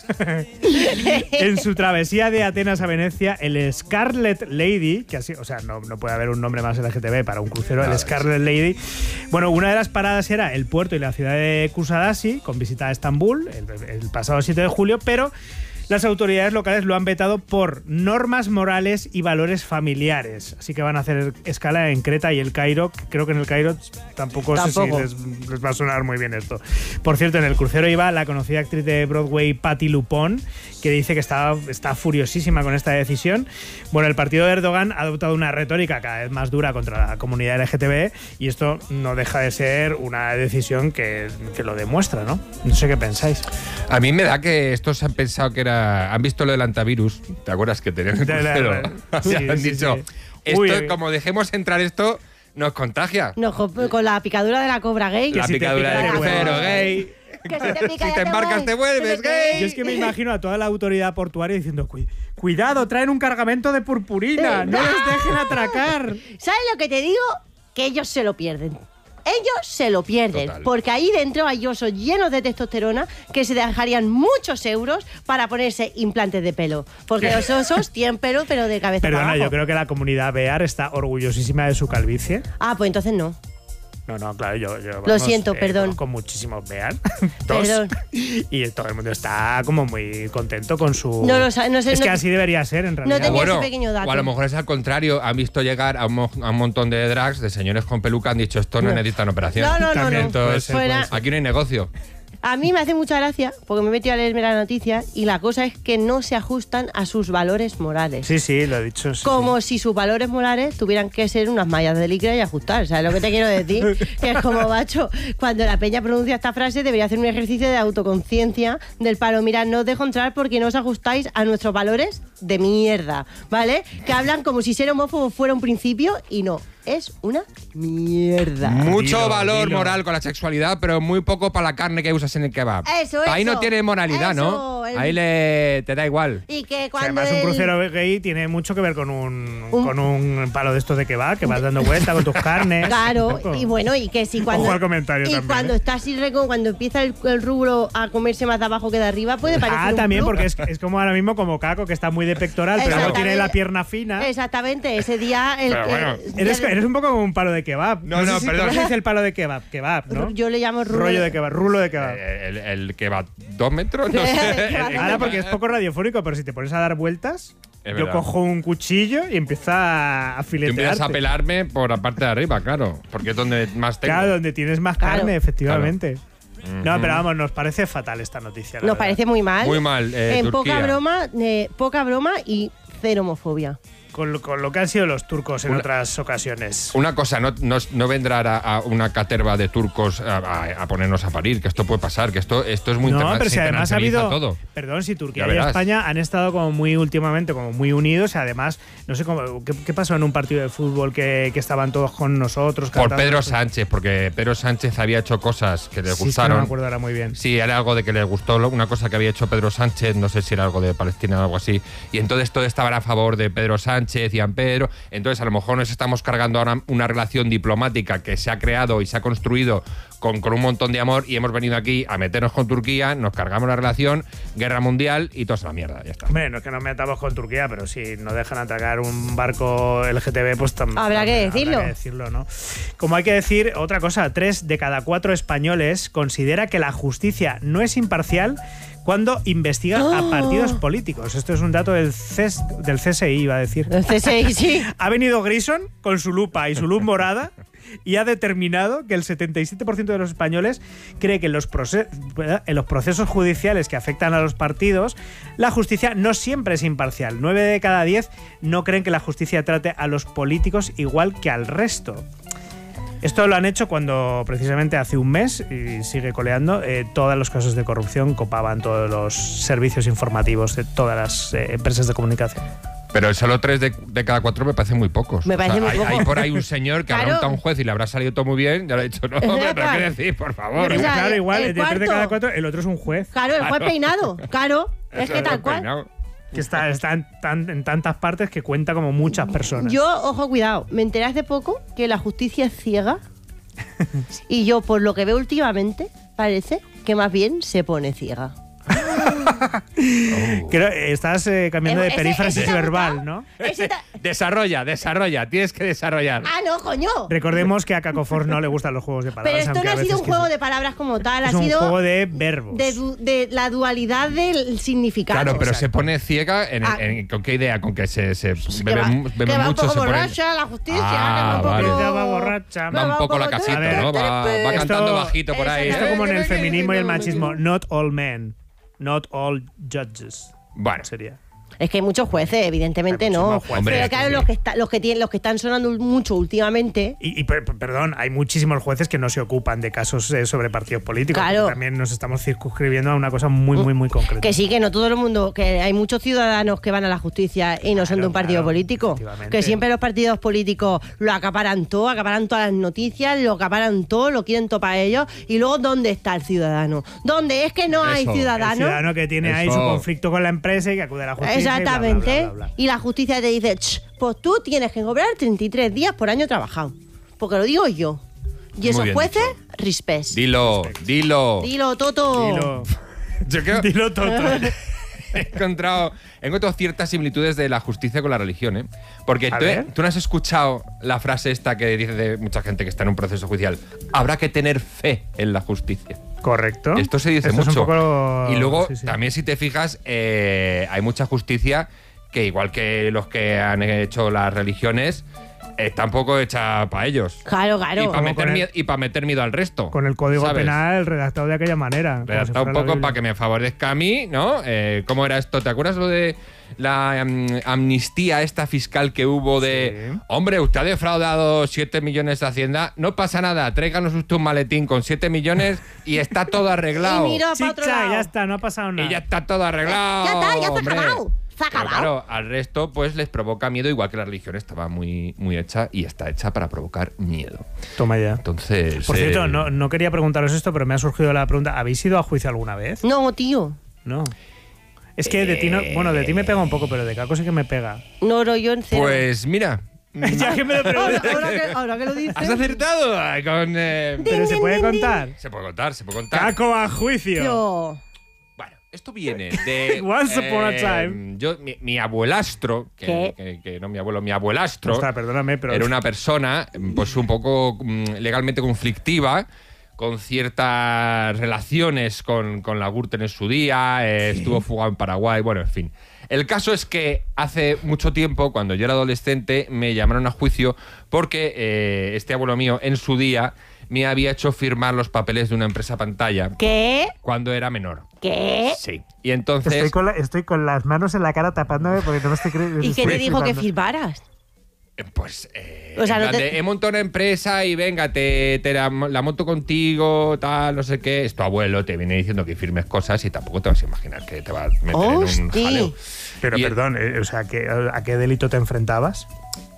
En su travesía de Atenas a Venecia, el Scarlet Lady, que así, o sea, no, no puede haber un nombre más L G T B para un crucero, el Scarlet Lady. Bueno, una de las paradas era el puerto y la ciudad de Kusadasi, con visita a Estambul, el, el pasado siete de julio, pero las autoridades locales lo han vetado por normas morales y valores familiares. Así que van a hacer escala en Creta y el Cairo. Que creo que en el Cairo tampoco, Tampoco. sé si les, les va a sonar muy bien esto. Por cierto, en el crucero iba la conocida actriz de Broadway Patti LuPone, que dice que está, está furiosísima con esta decisión. Bueno, el partido de Erdogan ha adoptado una retórica cada vez más dura contra la comunidad L G T B y esto no deja de ser una decisión que, que lo demuestra, ¿no? No sé qué pensáis. A mí me da que estos han pensado que era... Han visto lo del antivirus. ¿Te acuerdas que tenían el De la- crucero? sí, han sí, dicho, sí. esto, Uy. como dejemos entrar esto, nos contagia. No, jo- con la picadura de la cobra gay. La si te picadura pica del te crucero vuelves gay. Que si te pica Si ya te te embarcas voy. te vuelves gay. Yo es que me imagino a toda la autoridad portuaria diciendo, "Cu- cuidado, traen un cargamento de purpurina, Eh, no les dejen atracar". ¿Sabes lo que te digo? Que ellos se lo pierden. Ellos se lo pierden, Total. porque ahí dentro hay osos llenos de testosterona que se dejarían muchos euros para ponerse implantes de pelo. Porque los osos tienen pelo, pero de cabeza para Perdona, abajo. yo creo que la comunidad Bear está orgullosísima de su calvicie. Ah, pues entonces no. No, no, claro, yo, yo Lo vamos, siento, eh, perdón. Con muchísimos Bear. Dos. Perdón. Y todo el mundo está como muy contento con su... No lo sa- no sé, es no- que así debería ser, en realidad. tenía O bueno, ese pequeño dato. o a lo mejor es al contrario, han visto llegar a un, mo- a un montón de drags, de señores con peluca, han dicho esto no, No. necesitan operación. No, no, no, También no. puede Entonces, ser, Fuera- puede ser. aquí no hay negocio. A mí me hace mucha gracia, porque me he metido a leerme la noticia, y la cosa es que no se ajustan a sus valores morales. Sí, sí, lo he dicho. sí, Como si sus valores morales tuvieran que ser unas mallas de licra y ajustar. ¿Sabes lo que te quiero decir? Que es como, macho, cuando la peña pronuncia esta frase debería hacer un ejercicio de autoconciencia del palo. Mira, no os dejo entrar porque no os ajustáis a nuestros valores de mierda, ¿vale? Que hablan como si ser homófobo fuera un principio y no. Es una mierda. Mucho Dilo, valor dilo. moral con la sexualidad, pero muy poco para la carne que usas en el kebab. Eso, Ahí eso, no tiene moralidad, ¿no? eso, el- Ahí le te da igual. Y que Sí, cuando además, un el- crucero gay tiene mucho que ver con un, Un- con un palo de estos de que va, que vas dando vuelta con tus carnes. Claro, Un poco. y bueno, y que si cuando. Ojo al comentario y también, cuando ¿eh? está así reco, cuando empieza el, el rubro a comerse más de abajo que de arriba, puede parecer. Ah, un también, plus. porque es, es como ahora mismo como Caco, que está muy de pectoral, pero luego tiene la Exactamente. pierna fina. Exactamente, ese día. El, Pero bueno. el- Eres, ya- eres un poco como un palo de kebab. No, no, sé si- perdón. ¿Cómo se dice el palo de kebab? Kebab, ¿no? Yo le llamo rulo Rollo de- de kebab, rulo de kebab. Eh, El, el que va dos metros, no sé. Que va El- Ahora porque es poco radiofónico, pero si te pones a dar vueltas, Es yo verdad. cojo un cuchillo y empiezo a, a Tú empiezas filetearte. a pelarme por la parte de arriba, claro, porque es donde más tengo. Claro, donde tienes más Claro. carne, efectivamente. No, Ujú. pero vamos, nos parece fatal esta noticia. la Nos verdad. parece muy mal. Muy mal, eh, en Turquía. poca broma, eh, poca broma y cero homofobia. Con lo, con lo que han sido los turcos en Una- otras ocasiones. Una cosa, no, no, no vendrá a, a una caterva de turcos a, a- a ponernos a parir, que esto puede pasar, que esto, esto es muy No, interna- pero si se además ha internacionaliza habido. todo. Perdón, si Turquía Ya y verás. España han estado como muy últimamente, como muy unidos. Y además, no sé cómo. ¿Qué, qué pasó en un partido de fútbol que, que estaban todos con nosotros? Por cantando? Pedro Sánchez, porque Pedro Sánchez había hecho cosas que les Sí, es que gustaron. no me acuerdo ahora muy bien. Sí, era algo de que les gustó, lo- una cosa que había hecho Pedro Sánchez, no sé si era algo de Palestina o algo así. Y entonces todo estaba a favor de Pedro Sánchez, decían Pedro. Entonces a lo mejor nos estamos cargando ahora una relación diplomática que se ha creado y se ha construido con, con un montón de amor y hemos venido aquí a meternos con Turquía, nos cargamos la relación, guerra mundial y todo es a la mierda, ya está. Hombre, no es que nos metamos con Turquía, pero si no dejan atacar un barco L G T B, pues tam- Habrá que decirlo. Habrá que decirlo, ¿no? Como hay que decir, otra cosa, tres de cada cuatro españoles considera que la justicia no es imparcial cuando investiga ¡Oh! a partidos políticos. Esto es un dato del, C S, del C S I, iba a decir. El C S I, sí. Ha venido Grison con su lupa y su luz morada y ha determinado que el setenta y siete por ciento de los españoles cree que en los, proce- en los procesos judiciales que afectan a los partidos, la justicia no siempre es imparcial. nueve de cada diez no creen que la justicia trate a los políticos igual que al resto. Esto lo han hecho cuando precisamente hace un mes, y sigue coleando, eh, todos los casos de corrupción copaban todos los servicios informativos de todas las eh, empresas de comunicación. Pero solo tres de, de cada cuatro me parecen muy pocos. Me parece O sea, muy hay, poco. hay por ahí un señor que Claro. habrá montado a un juez y le habrá salido todo muy bien. Ya le he dicho, no, hombre, pero ¿qué decir? Por favor. O sea, claro, igual, el de tres de cuarto. cada cuatro, el otro es un juez. Claro, el juez Claro. peinado. Claro, es Eso que es tal lo cual. peinado. Que está, está en, tan- en tantas partes que cuenta como muchas personas. Yo, ojo, cuidado, me enteré hace poco que la justicia es ciega y yo, por lo que veo últimamente, parece que más bien se pone ciega. Creo, eh, estás eh, cambiando de Ese- perífrasis ese te ha verbal, gustado. ¿no? Ese ta- Desarrolla, desarrolla. Tienes que desarrollar. Ah, no, coño. Recordemos que a Cacofor no le gustan los juegos de Pero palabras. esto aunque no a ha sido veces un que juego sí. de palabras como tal, Es ha un sido juego de verbos. de, du- de la dualidad del significado. Claro, pero se Exacto. pone ciega en, Ah. en- ¿con qué idea? Con que se, se que bebe, va, mu- bebe que va un mucho, poco se pone... borracha la justicia, Ah, que va un poco... vale. Ya va borracha. que Va un va poco la de- casita, A ver, ¿no? Va, va Esto- cantando bajito por ahí. Esto ¿eh? como en el feminismo y el machismo. Not all men. Not all judges. Bueno, Sería. Es que hay muchos jueces, evidentemente Hay no. muchísimos jueces, pero pues claro, sí. los que, está- los, que tienen, los que están sonando mucho últimamente... Y, y per- perdón, hay muchísimos jueces que no se ocupan de casos eh, sobre partidos políticos. Claro. porque También nos estamos circunscribiendo a una cosa muy, muy, muy concreta. Que sí, que no todo el mundo, que hay muchos ciudadanos que van a la justicia y no son de un partido claro, político. efectivamente. Que siempre los partidos políticos lo acaparan todo, acaparan todas las noticias, lo acaparan todo, lo quieren todo para ellos. Y luego, ¿dónde está el ciudadano? ¿Dónde es que no hay Eso, el El ciudadano? ciudadano que tiene ahí su Eso. conflicto con la empresa y que acude a la justicia. y bla, bla, Exactamente. bla, bla, bla. Y la justicia te dice, "Ch, pues tú tienes que cobrar treinta y tres días por año trabajado. Porque lo digo yo. Y Muy esos bien jueces, dicho. respect. Dilo, dilo. Dilo, Toto. Dilo, Yo creo dilo todo. he encontrado, he encontrado ciertas similitudes de la justicia con la religión, ¿eh? Porque A tú, ver. tú no has escuchado la frase esta que dice de mucha gente que está en un proceso judicial. Habrá que tener fe en la justicia. Correcto. Esto se dice Esto es un mucho. poco- Y luego, sí, sí. también si te fijas, eh, hay mucha justicia que, igual que los que han hecho las religiones, está un poco hecha para ellos. Claro, Y claro. para meter, con el- mie- y pa' meter miedo al resto. Con el código ¿sabes? penal redactado de aquella manera. como si Redactado un fuera la poco Biblia. para que me favorezca a mí, ¿no? Eh, ¿Cómo era esto? ¿Te acuerdas lo de la am- amnistía esta fiscal que hubo de... Sí. Hombre, usted ha defraudado siete millones de Hacienda. No pasa nada, tráiganos usted un maletín con siete millones y está todo arreglado. Y mira para otro Chicha, lado. ya está, no ha pasado nada. Y ya está todo arreglado. Ya está, ya se ha hombre. acabado. Se ha Pero acabado. claro, al resto pues les provoca miedo, igual que la religión estaba muy, muy hecha y está hecha para provocar miedo. Toma ya. Entonces... Por cierto, eh, no, no quería preguntaros esto, pero me ha surgido la pregunta. ¿Habéis ido a juicio alguna vez? No, tío. No. Es que de ti no. Bueno, de ti me pega un poco, pero de Caco sí que me pega. No, no, yo en cero. Pues mira... ya que me lo ahora, preguntas. ahora que, ahora que lo dices. ¿Has acertado? Ah, Con, eh, Pero se puede contar. Se puede contar, se puede contar. Caco a juicio. Yo. Bueno, esto viene de... Once upon a eh, time. Yo, mi, mi abuelastro, que, ¿Qué? que- que no mi abuelo, mi abuelastro, Ostras, perdóname, pero. era una persona pues un poco mm, legalmente conflictiva, con ciertas relaciones con, con la Gürtel en su día, eh, estuvo fugado en Paraguay, bueno, en fin. El caso es que hace mucho tiempo, cuando yo era adolescente, me llamaron a juicio porque eh, este abuelo mío en su día me había hecho firmar los papeles de una empresa pantalla ¿Qué? cuando era menor. ¿Qué? Sí. Y entonces... Estoy con, la- estoy con las manos en la cara tapándome porque no me estoy creyendo. ¿Y qué te dijo que firmaras? Pues, eh, O sea, en no plan te- de, he montado una empresa y venga, te, te la, la monto contigo, tal, no sé qué. Es tu abuelo, te viene diciendo que firmes cosas y tampoco te vas a imaginar que te va a meter en un Hosti. jaleo. Pero Y- perdón, eh, o sea, ¿qué- ¿a qué delito te enfrentabas?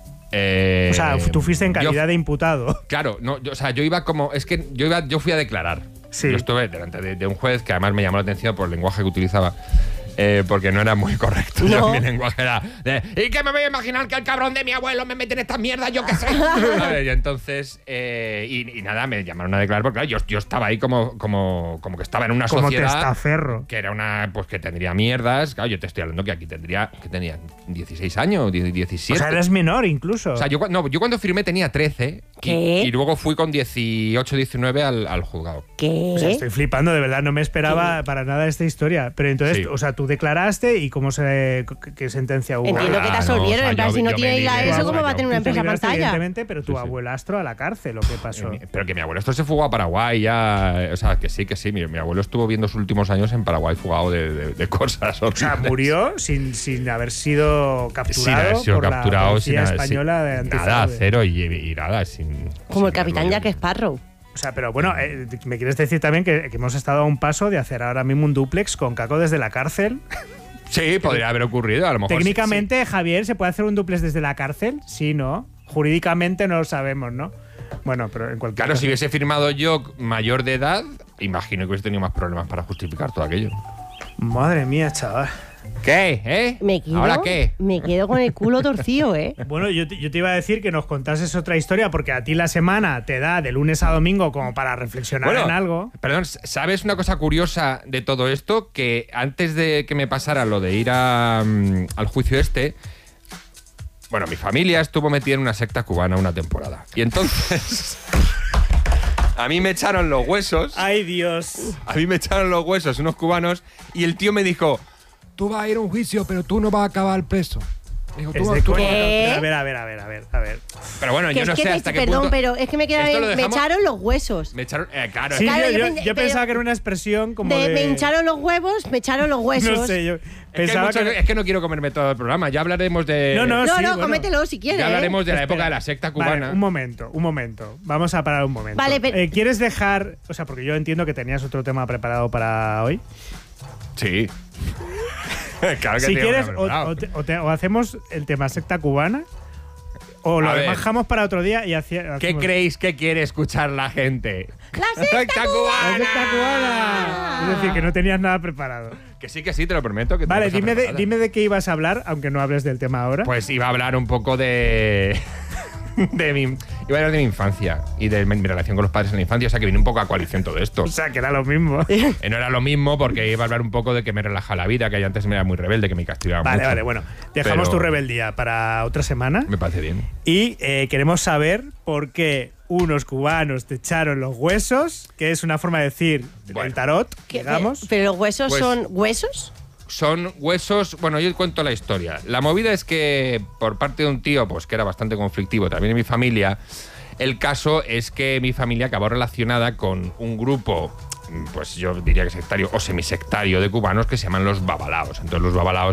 Eh, O sea, tú fuiste en yo- calidad de imputado. Claro, no, yo, o sea, yo iba como. Es que yo iba, yo fui a declarar. Sí. Yo estuve delante de, de un juez que además me llamó la atención por el lenguaje que utilizaba. eh, porque no era muy correcto. No. Mi lenguaje era de, ¿y qué me voy a imaginar que el cabrón de mi abuelo me mete en esta mierda? Yo qué sé. ¿Sabes? Y entonces, eh, y, y nada, me llamaron a declarar porque claro, yo, yo estaba ahí como, como, como que estaba en una Como sociedad testaferro. que era una, pues que tendría mierdas. Claro, yo te estoy hablando que aquí tendría, que tenía dieciséis años, die- O diecisiete. sea, eres menor incluso. O sea, yo, cu- no, yo cuando firmé tenía trece ¿Qué? Y, y luego fui con dieciocho, diecinueve al, al juzgado. ¿Qué? O sea, estoy flipando, de verdad, no me esperaba para nada esta historia. Pero entonces, Sí. o sea, tú declaraste y cómo se qué, qué sentencia hubo. Entiendo que te Ah, absolvieron, no, o sea, en plan, yo- si no yo tiene me la libré, eso, o ¿cómo sea, va a yo- tener una Tú te empresa libraste, pantalla? evidentemente, pero tu abuelastro a la cárcel, ¿o qué pasó? Pero que mi abuelo esto se fugó a Paraguay ya. O sea, que sí, que sí. Mi, mi abuelo estuvo viendo sus últimos años en Paraguay fugado de, de, de cosas O sea, horribles. murió sin, sin haber sido Sin capturado haber sido por capturado, la sin policía haber- española de sin- Nada, antifraude. cero y, y nada, sin. Como el sin capitán verlo Jack Sparrow. O sea, pero bueno, eh, me quieres decir también que, que hemos estado a un paso de hacer ahora mismo un duplex con Caco desde la cárcel. Sí, podría haber ocurrido, a lo mejor. sí, Técnicamente, Javier, ¿se puede hacer un duplex desde la cárcel? Sí, ¿no? Jurídicamente no lo sabemos, ¿no? Bueno, pero en cualquier Claro, caso. si hubiese firmado yo mayor de edad, imagino que hubiese tenido más problemas para justificar todo aquello. Madre mía, chaval. ¿Qué? ¿Eh? Me quedo, ¿Ahora qué? Me quedo con el culo torcido, ¿eh? Bueno, yo te, yo te iba a decir que nos contases otra historia porque a ti la semana te da de lunes a domingo como para reflexionar Bueno, en algo. Perdón, ¿sabes una cosa curiosa de todo esto? Que antes de que me pasara lo de ir a, mm, al juicio este, bueno, mi familia estuvo metida en una secta cubana una temporada. Y entonces a mí me echaron los huesos. Ay, Dios. A mí me echaron los huesos unos cubanos y el tío me dijo, tú vas a ir a un juicio, pero tú no vas a acabar preso. Dijo, tú Es vas- de tú- coña. ¿Qué? A ver, a ver, a ver, a ver, a ver. Pero bueno, Que yo es no que sé me- hasta qué perdón, punto... pero es que me queda Esto lo me dejamos- echaron los huesos. Me echaron... eh, claro, Sí, Claro, yo, yo yo- pen- yo pero- pensaba que era una expresión como De, de... me hincharon los huevos, me echaron los huesos. No sé, yo Es que, hay pensaba muchos- que... es que no quiero comerme todo el programa. Ya hablaremos de... No, no, No, sí, no, bueno. cómetelo si quieres. Ya hablaremos de la Espera. época de la secta Vale, cubana. un momento, un momento. Vamos a parar un momento. Vale, pero- Eh, ¿Quieres dejar...? O sea, porque yo entiendo que tenías otro tema preparado para hoy. Sí. Claro que Si tenía quieres, una o, preparado. o te- o te- o hacemos el tema secta cubana, o lo A ver. dejamos para otro día y hacía- ¿Qué hacemos- creéis que quiere escuchar la gente? ¡La secta ¡La cubana! secta cubana! Es decir, que no tenías nada preparado. Que sí, que sí, te lo prometo. Que tengo Vale, cosas dime de, preparadas. dime de qué ibas a hablar, aunque no hables del tema ahora. Pues iba a hablar un poco de... de mi, iba a hablar de mi infancia y de mi, mi relación con los padres en la infancia. O sea, que viene un poco a coalición todo esto. O sea, que era lo mismo. Eh, no era lo mismo porque iba a hablar un poco de que me relaja la vida, que yo antes me era muy rebelde, que me castigaba Vale, mucho. vale, bueno. Dejamos Pero tu rebeldía para otra semana. Me parece bien. Y eh, queremos saber por qué unos cubanos te echaron los huesos, que es una forma de decir el tarot, ¿Qué- digamos. ¿Pero los huesos Pues- son huesos? Son huesos. Bueno, yo cuento la historia. La movida es que, por parte de un tío, pues que era bastante conflictivo también en mi familia, el caso es que mi familia acabó relacionada con un grupo, pues yo diría que sectario o semisectario de cubanos que se llaman los babalaos. Entonces, los babalaos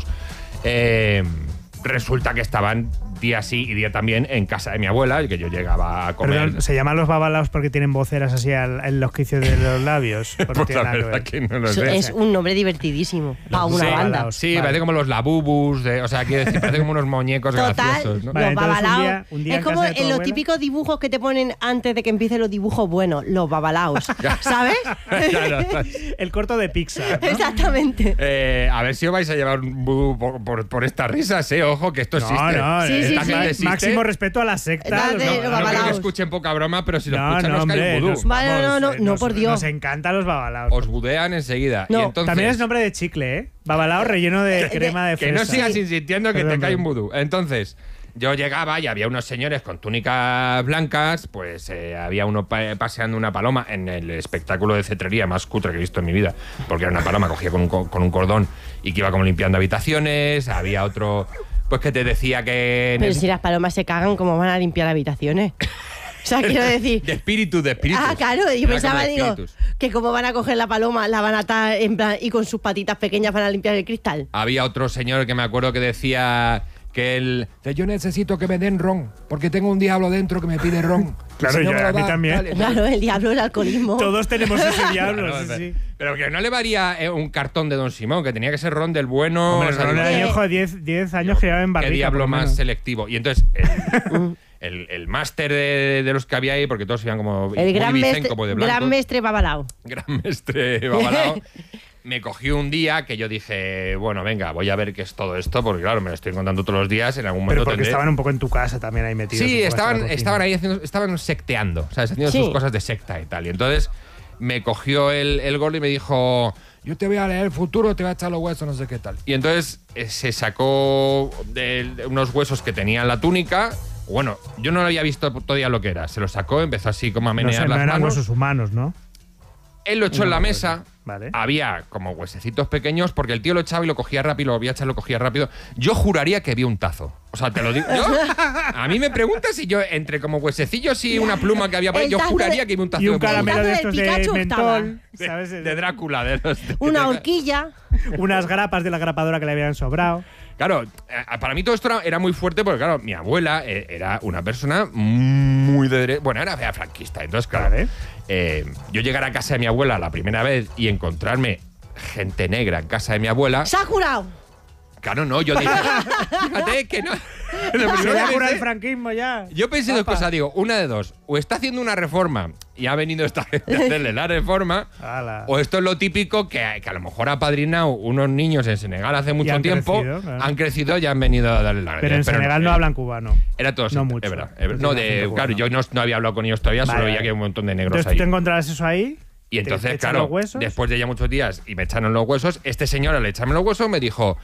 eh, resulta que estaban día sí y día también en casa de mi abuela, y que yo llegaba a comer. Perdón, ¿se llaman los babalaos porque tienen voceras así al- en los quicios de los labios? ¿O no Pues tiene la nada que verdad ver? que no lo Eso sé. es un nombre divertidísimo para una sí, banda. Sí, Vale. parece como los labubus, de, o sea, quiero decir, parece como unos muñecos Total, graciosos, ¿no? Vale, los entonces un babalaos. día- un día es en como casa de tu en los abuela. típicos dibujos que te ponen antes de que empiecen los dibujos buenos, los babalaos. ¿Sabes? Claro. El corto de Pixar, ¿no? Exactamente. Eh, a ver si os vais a llevar un bu por, por, por estas risas, eh. Ojo, que esto No, existe. no, Sí, eh, sí, Esta sí. gente existe. máximo respeto a la secta. Dale, los los babalaos. No creo que babalaos. escuchen poca broma, pero si lo No, escuchan no, os cae hombre, un vudú. nos- Vale, vamos, no, no, eh, no, nos- por Dios. Nos encantan los babalaos. Os budean enseguida. No. Y entonces, También es nombre de chicle, ¿eh? Babalao relleno de crema de que fresa. no sigas insistiendo que Perdón, te cae un perdón. vudú. Entonces, yo llegaba y había unos señores con túnicas blancas, pues eh, había uno pa- paseando una paloma en el espectáculo de cetrería más cutre que he visto en mi vida, porque era una paloma cogida con un, co- con un cordón y que iba como limpiando habitaciones. Había otro, pues que te decía que... en Pero el- si las palomas se cagan, ¿cómo van a limpiar habitaciones? O sea, quiero decir. De espíritu, de espíritu. Ah, claro, yo pensaba, digo, que cómo van a coger la paloma, la van a atar en plan, y con sus patitas pequeñas van a limpiar el cristal. Había otro señor que me acuerdo que decía que él... Yo necesito que me den ron, porque tengo un diablo dentro que me pide ron. Claro, Si no yo- me lo a mí da, también. tal, y tal. Claro, el diablo, el alcoholismo. Todos tenemos ese diablo, Claro, sí, pero- sí. Pero que no le varía eh, un cartón de Don Simón, que tenía que ser ron del bueno. Hombre, o sea, Ron era digo, viejo de diez años que llevaba en barrica. qué diablo por lo más menos. selectivo. Y entonces, el, el, el máster de, de los que había ahí, porque todos iban como El muy gran Vicen, mestre, como de blanco, gran mestre babalao. gran mestre babalao, me cogió un día que yo dije, bueno, venga, voy a ver qué es todo esto, porque claro, me lo estoy contando todos los días, en algún momento Pero porque tendré- estaban un poco en tu casa también ahí metidos. Sí, supongo, hasta la estaban, cocina. estaban ahí haciendo, estaban secteando, ¿sabes? Haciendo Sí. sus cosas de secta y tal. Y entonces me cogió el, el gordo y me dijo, yo te voy a leer el futuro, te voy a echar los huesos, no sé qué tal. Y entonces eh, se sacó de, de unos huesos que tenía en la túnica, Bueno, yo no lo había visto todavía lo que era. Se lo sacó, empezó así como a No menear sé, no las eran manos. huesos humanos, ¿no? Él lo echó en la mesa. Vale. Había como huesecitos pequeños porque el tío lo echaba y lo cogía rápido, lo volvía a echar, lo cogía rápido. Yo juraría que vi un tazo. O sea, te lo digo. Yo, a mí me preguntas si yo, entre como huesecillos y una pluma que había por ahí, El yo tazo juraría de- que vi un tazo Y un de caramelo El de tazo estos del de Pikachu mentol, de, ¿sabes? de Drácula. De los, de- Una de- horquilla. Unas grapas de la grapadora que le habían sobrado. Claro, eh, para mí todo esto era, era muy fuerte porque, claro, mi abuela eh, era una persona muy de derecha. Bueno, era, era franquista. Entonces, claro, eh, yo llegar a casa de mi abuela la primera vez y encontrarme gente negra en casa de mi abuela. ¡Se ha jurado! Claro, no, yo dije. Fíjate que no. Lo primero Se que le ha jurado pensé- el franquismo ya. Yo pensé dos Papa. cosas, digo, una de dos. O está haciendo una reforma y ha venido esta gente a hacerle la reforma, Ala. o esto es lo típico que, que a lo mejor ha padrinado unos niños en Senegal hace mucho han tiempo, crecido, claro. han crecido y han venido a darle la Pero en Senegal no eh, hablan cubano. Era todo así, No es mucho. verdad, es verdad. Es No, un de, acento claro, cubano. yo no, no había hablado con ellos todavía, solo Vale, veía vale. que hay un montón de negros Entonces ahí. tú te encontrabas eso ahí. Y te- entonces, te echan claro, los huesos. después de ya muchos días y me echaron los huesos, este señor al echarme los huesos me dijo,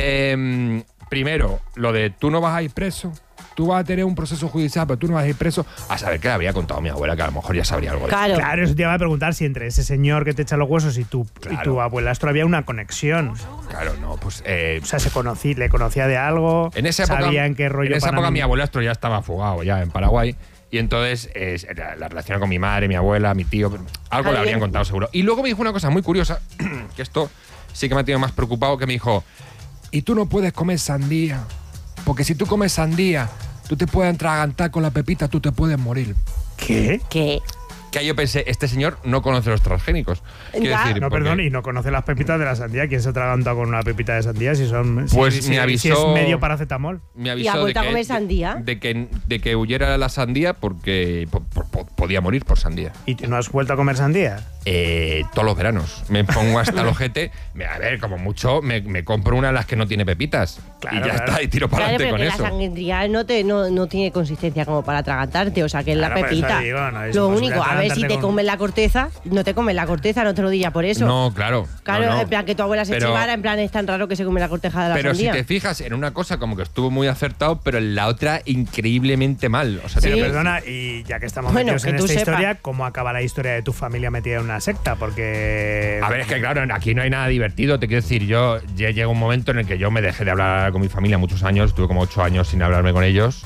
em, primero, lo de tú no vas a ir preso, tú vas a tener un proceso judicial, pero tú no vas a ir preso, a saber qué le habría contado a mi abuela, que a lo mejor ya sabría algo de Claro. Claro, eso te iba a preguntar si entre ese señor que te echa los huesos y tu, y Claro. tu abuelastro había una conexión. Claro, no, pues... eh, O sea, se conocí, le conocía de algo, En esa época, sabía en qué rollo en esa época Panamá- mi abuelastro ya estaba fugado ya en Paraguay. Y entonces eh, la, la relación con mi madre, mi abuela, mi tío, algo Ay, le habrían bien. contado seguro. Y luego me dijo una cosa muy curiosa, que esto sí que me ha tenido más preocupado, que me dijo, y tú no puedes comer sandía, porque si tú comes sandía, tú te puedes atragantar con la pepita, tú te puedes morir. ¿Qué? ¿Qué? Que ahí yo pensé, este señor no conoce los transgénicos. Quiero Ya. decir, No, porque- perdón, y no conoce las pepitas de la sandía. ¿Quién se ha atragantado con una pepita de sandía si son si- Pues si, me si- avisó- si es medio paracetamol? me ¿Y avisó ha de vuelto a que, comer sandía? de, que, de que huyera la sandía porque po- po- po- podía morir por sandía. ¿Y tú no has vuelto a comer sandía? Eh, todos los veranos. Me pongo hasta el ojete. me- A ver, como mucho, me, me compro una de las que no tiene pepitas. Claro, y ya claro. está, y tiro para Claro, adelante pero con que la eso. sangre industrial no, te, no, no tiene consistencia como para atragantarte, o sea, que es la Claro, por eso pepita. digo, no es Lo imposible único, a ver si atragantarte te con- comes la corteza, no te comes la corteza, no te lo diga por eso. No, claro. Claro, no, no. en plan que tu abuela se Pero- chivara, en plan es tan raro que se come la corteza de la Pero sandía. si te fijas, en una cosa como que estuvo muy acertado, pero en la otra increíblemente mal. O sea, Pero tiene- perdona, y ya que estamos Bueno, metidos que en tú esta sepas. historia, ¿cómo acaba la historia de tu familia metida en una secta? Porque... A ver, es que claro, aquí no hay nada divertido. Te quiero decir, yo ya llega un momento en el que yo me dejé de hablar con mi familia muchos años. Tuve como ocho años sin hablarme con ellos.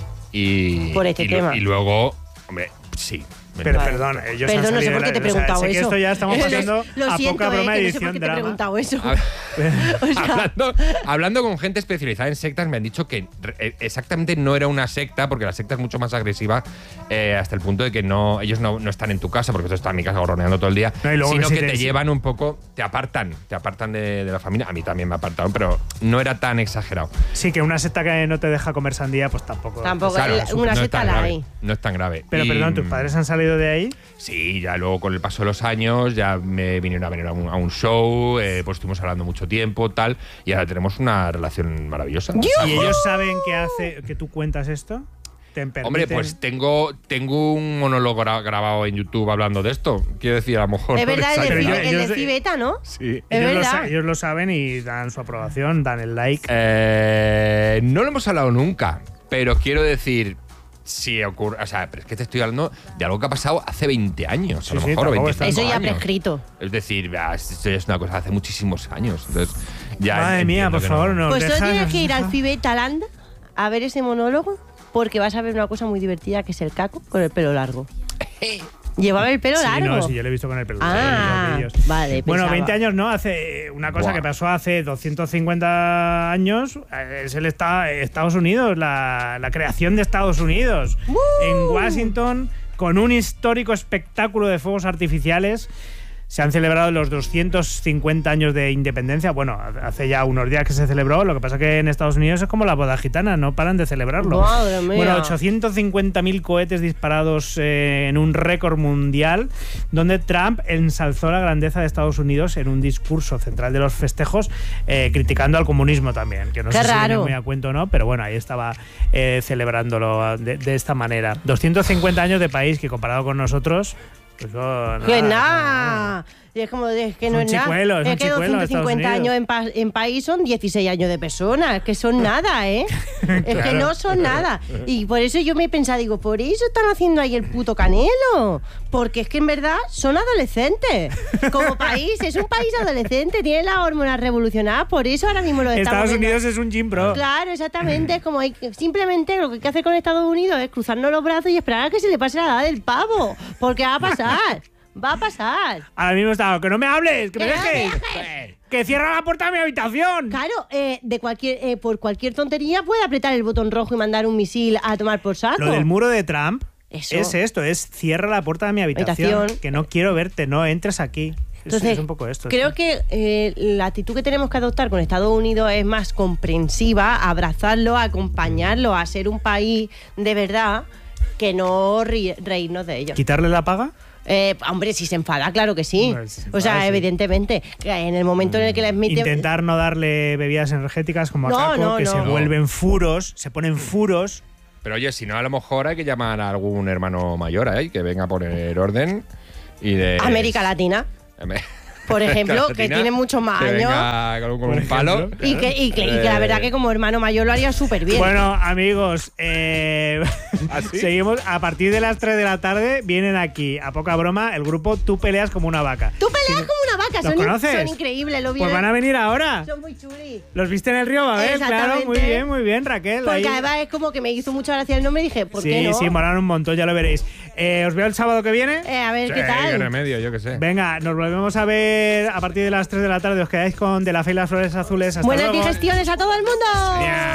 Y, Por este y, lu- tema. y luego, hombre, sí. Pero Vale. perdón, ellos Perdón, han no sé salido por de qué la- te he o sea, preguntado sé que eso. esto ya estamos Lo- pasando lo a siento, poca broma eh, que no sé por edición qué te he drama. preguntado eso. A ver, O sea, hablando, hablando con gente especializada en sectas, me han dicho que re- exactamente no era una secta, porque la secta es mucho más agresiva, eh, hasta el punto de que no ellos no, no están en tu casa, porque tú estás en mi casa gorroneando todo el día, No, y luego sino que que si te te- llevan un poco, te apartan, te apartan de, de la familia. A mí también me apartaron, pero no era tan exagerado. Sí, que una secta que no te deja comer sandía, pues tampoco. Tampoco, Claro, el- una no es secta tan la grave, hay. no es tan grave. Pero Y, perdón, ¿tus padres han salido de ahí? Sí, ya luego con el paso de los años ya me vinieron a venir a un, a un show, eh, pues estuvimos hablando mucho tiempo, tal, y ahora tenemos una relación maravillosa. ¿Y ellos saben que hace que tú cuentas esto? ¿Te permiten? Hombre, pues tengo, tengo un monólogo gra- grabado en YouTube hablando de esto. Quiero decir, a lo mejor. Es no verdad, les el de, ayuda. Fibe- el de Fibeta, ¿no? Sí. Es ellos, lo, verdad. sa- ellos lo saben y dan su aprobación, dan el like. Eh, no lo hemos hablado nunca, pero quiero decir. Si ocurre, o sea, pero es que te estoy hablando de algo que ha pasado hace veinte años, Sí, a lo sí, mejor, o tampoco veinticinco Eso ya años. prescrito. Es decir, ah, esto ya es una cosa de hace muchísimos años. Entonces, ya Madre mía, entiendo por que favor, no. no. Pues tú dejas- tienes que ir al Fibeta Land a ver ese monólogo porque vas a ver una cosa muy divertida que es el caco con el pelo largo. Llevaba el pelo Sí, largo. no, sí, yo lo he visto con el pelo. Ah, en los vídeos. vale, Bueno, pensaba. veinte años no, hace una cosa Buah. que pasó hace doscientos cincuenta años, eh, es el esta- Estados Unidos, la, la creación de Estados Unidos. En Washington, con un histórico espectáculo de fuegos artificiales. Se han celebrado los doscientos cincuenta años de independencia. Bueno, hace ya unos días que se celebró. Lo que pasa que en Estados Unidos es como la boda gitana, no paran de celebrarlo. Madre mía. Bueno, ochocientos cincuenta mil cohetes disparados eh, en un récord mundial, donde Trump ensalzó la grandeza de Estados Unidos en un discurso central de los festejos, eh, criticando al comunismo también. Que no Qué sé si viene raro. muy a cuento o no, pero bueno, ahí estaba eh, celebrándolo de, de esta manera. doscientos cincuenta años de país que comparado con nosotros. Pues, oh, nada, Que nada. Y es como, es que no Son es nada. chicuelos, son Es que chicuelos, doscientos cincuenta Estados años en, pa- en país son dieciséis años de personas, que son nada, ¿eh? Es que Claro. no son nada. Y por eso yo me he pensado, digo, por eso están haciendo ahí el puto Canelo. Porque es que en verdad son adolescentes. Como país, es un país adolescente, tiene las hormonas revolucionadas, por eso ahora mismo lo estamos Estados viendo. Unidos es un gym pro. Claro, exactamente. Es como hay que- simplemente lo que hay que hacer con Estados Unidos es cruzarnos los brazos y esperar a que se le pase la edad del pavo. Porque va a pasar. Va a pasar. Ahora mismo está, que no me hables, que me ¡Que no me dejes. Que cierra la puerta de mi habitación. Claro, eh, de cualquier, eh, por cualquier tontería puede apretar el botón rojo y mandar un misil a tomar por saco. Lo del muro de Trump Eso. es esto, es cierra la puerta de mi habitación, Habitación. que no quiero verte, no entres aquí. Es- Entonces, es un poco esto. creo sí. que eh, la actitud que tenemos que adoptar con Estados Unidos es más comprensiva, abrazarlo, acompañarlo a ser un país de verdad, que no ri- reírnos de ellos. ¿Quitarle la paga? Eh, hombre, si se enfada, claro que sí. Hombre, si se O sea, enfada, sí. evidentemente, que en el momento en el que les mete... Intentar no darle bebidas energéticas como a No, Caco, no, que no. se No. vuelven furos, se ponen furos. Pero oye, si no, a lo mejor hay que llamar a algún hermano mayor, ¿eh? Que venga a poner orden y de... América Latina, por ejemplo, que Latina, tiene muchos más que años. venga con, con un palo. Y que, y, que, y que la verdad que como hermano mayor lo haría súper bien. Bueno, amigos, eh, seguimos. A partir de las tres de la tarde vienen aquí, a poca broma, el grupo Tú peleas como una vaca. Tú peleas como una vaca, ¿Los son, in- conoces? son increíbles. Lo vi Pues en- van a venir ahora. Son muy chulis. ¿Los viste en el río Babel? Claro, Exactamente. muy bien, muy bien, Raquel. Porque ahí. además es como que me hizo mucha gracia el nombre y dije, ¿por Sí, qué no? sí, moraron un montón, ya lo veréis. Eh, ¿Os veo el sábado que viene? Eh, a ver Sí, qué tal. qué remedio, yo qué sé. Venga, nos volvemos a ver a partir de las tres de la tarde. Os quedáis con De la Fe y las Flores Azules. Hasta Buenas luego. digestiones a todo el mundo.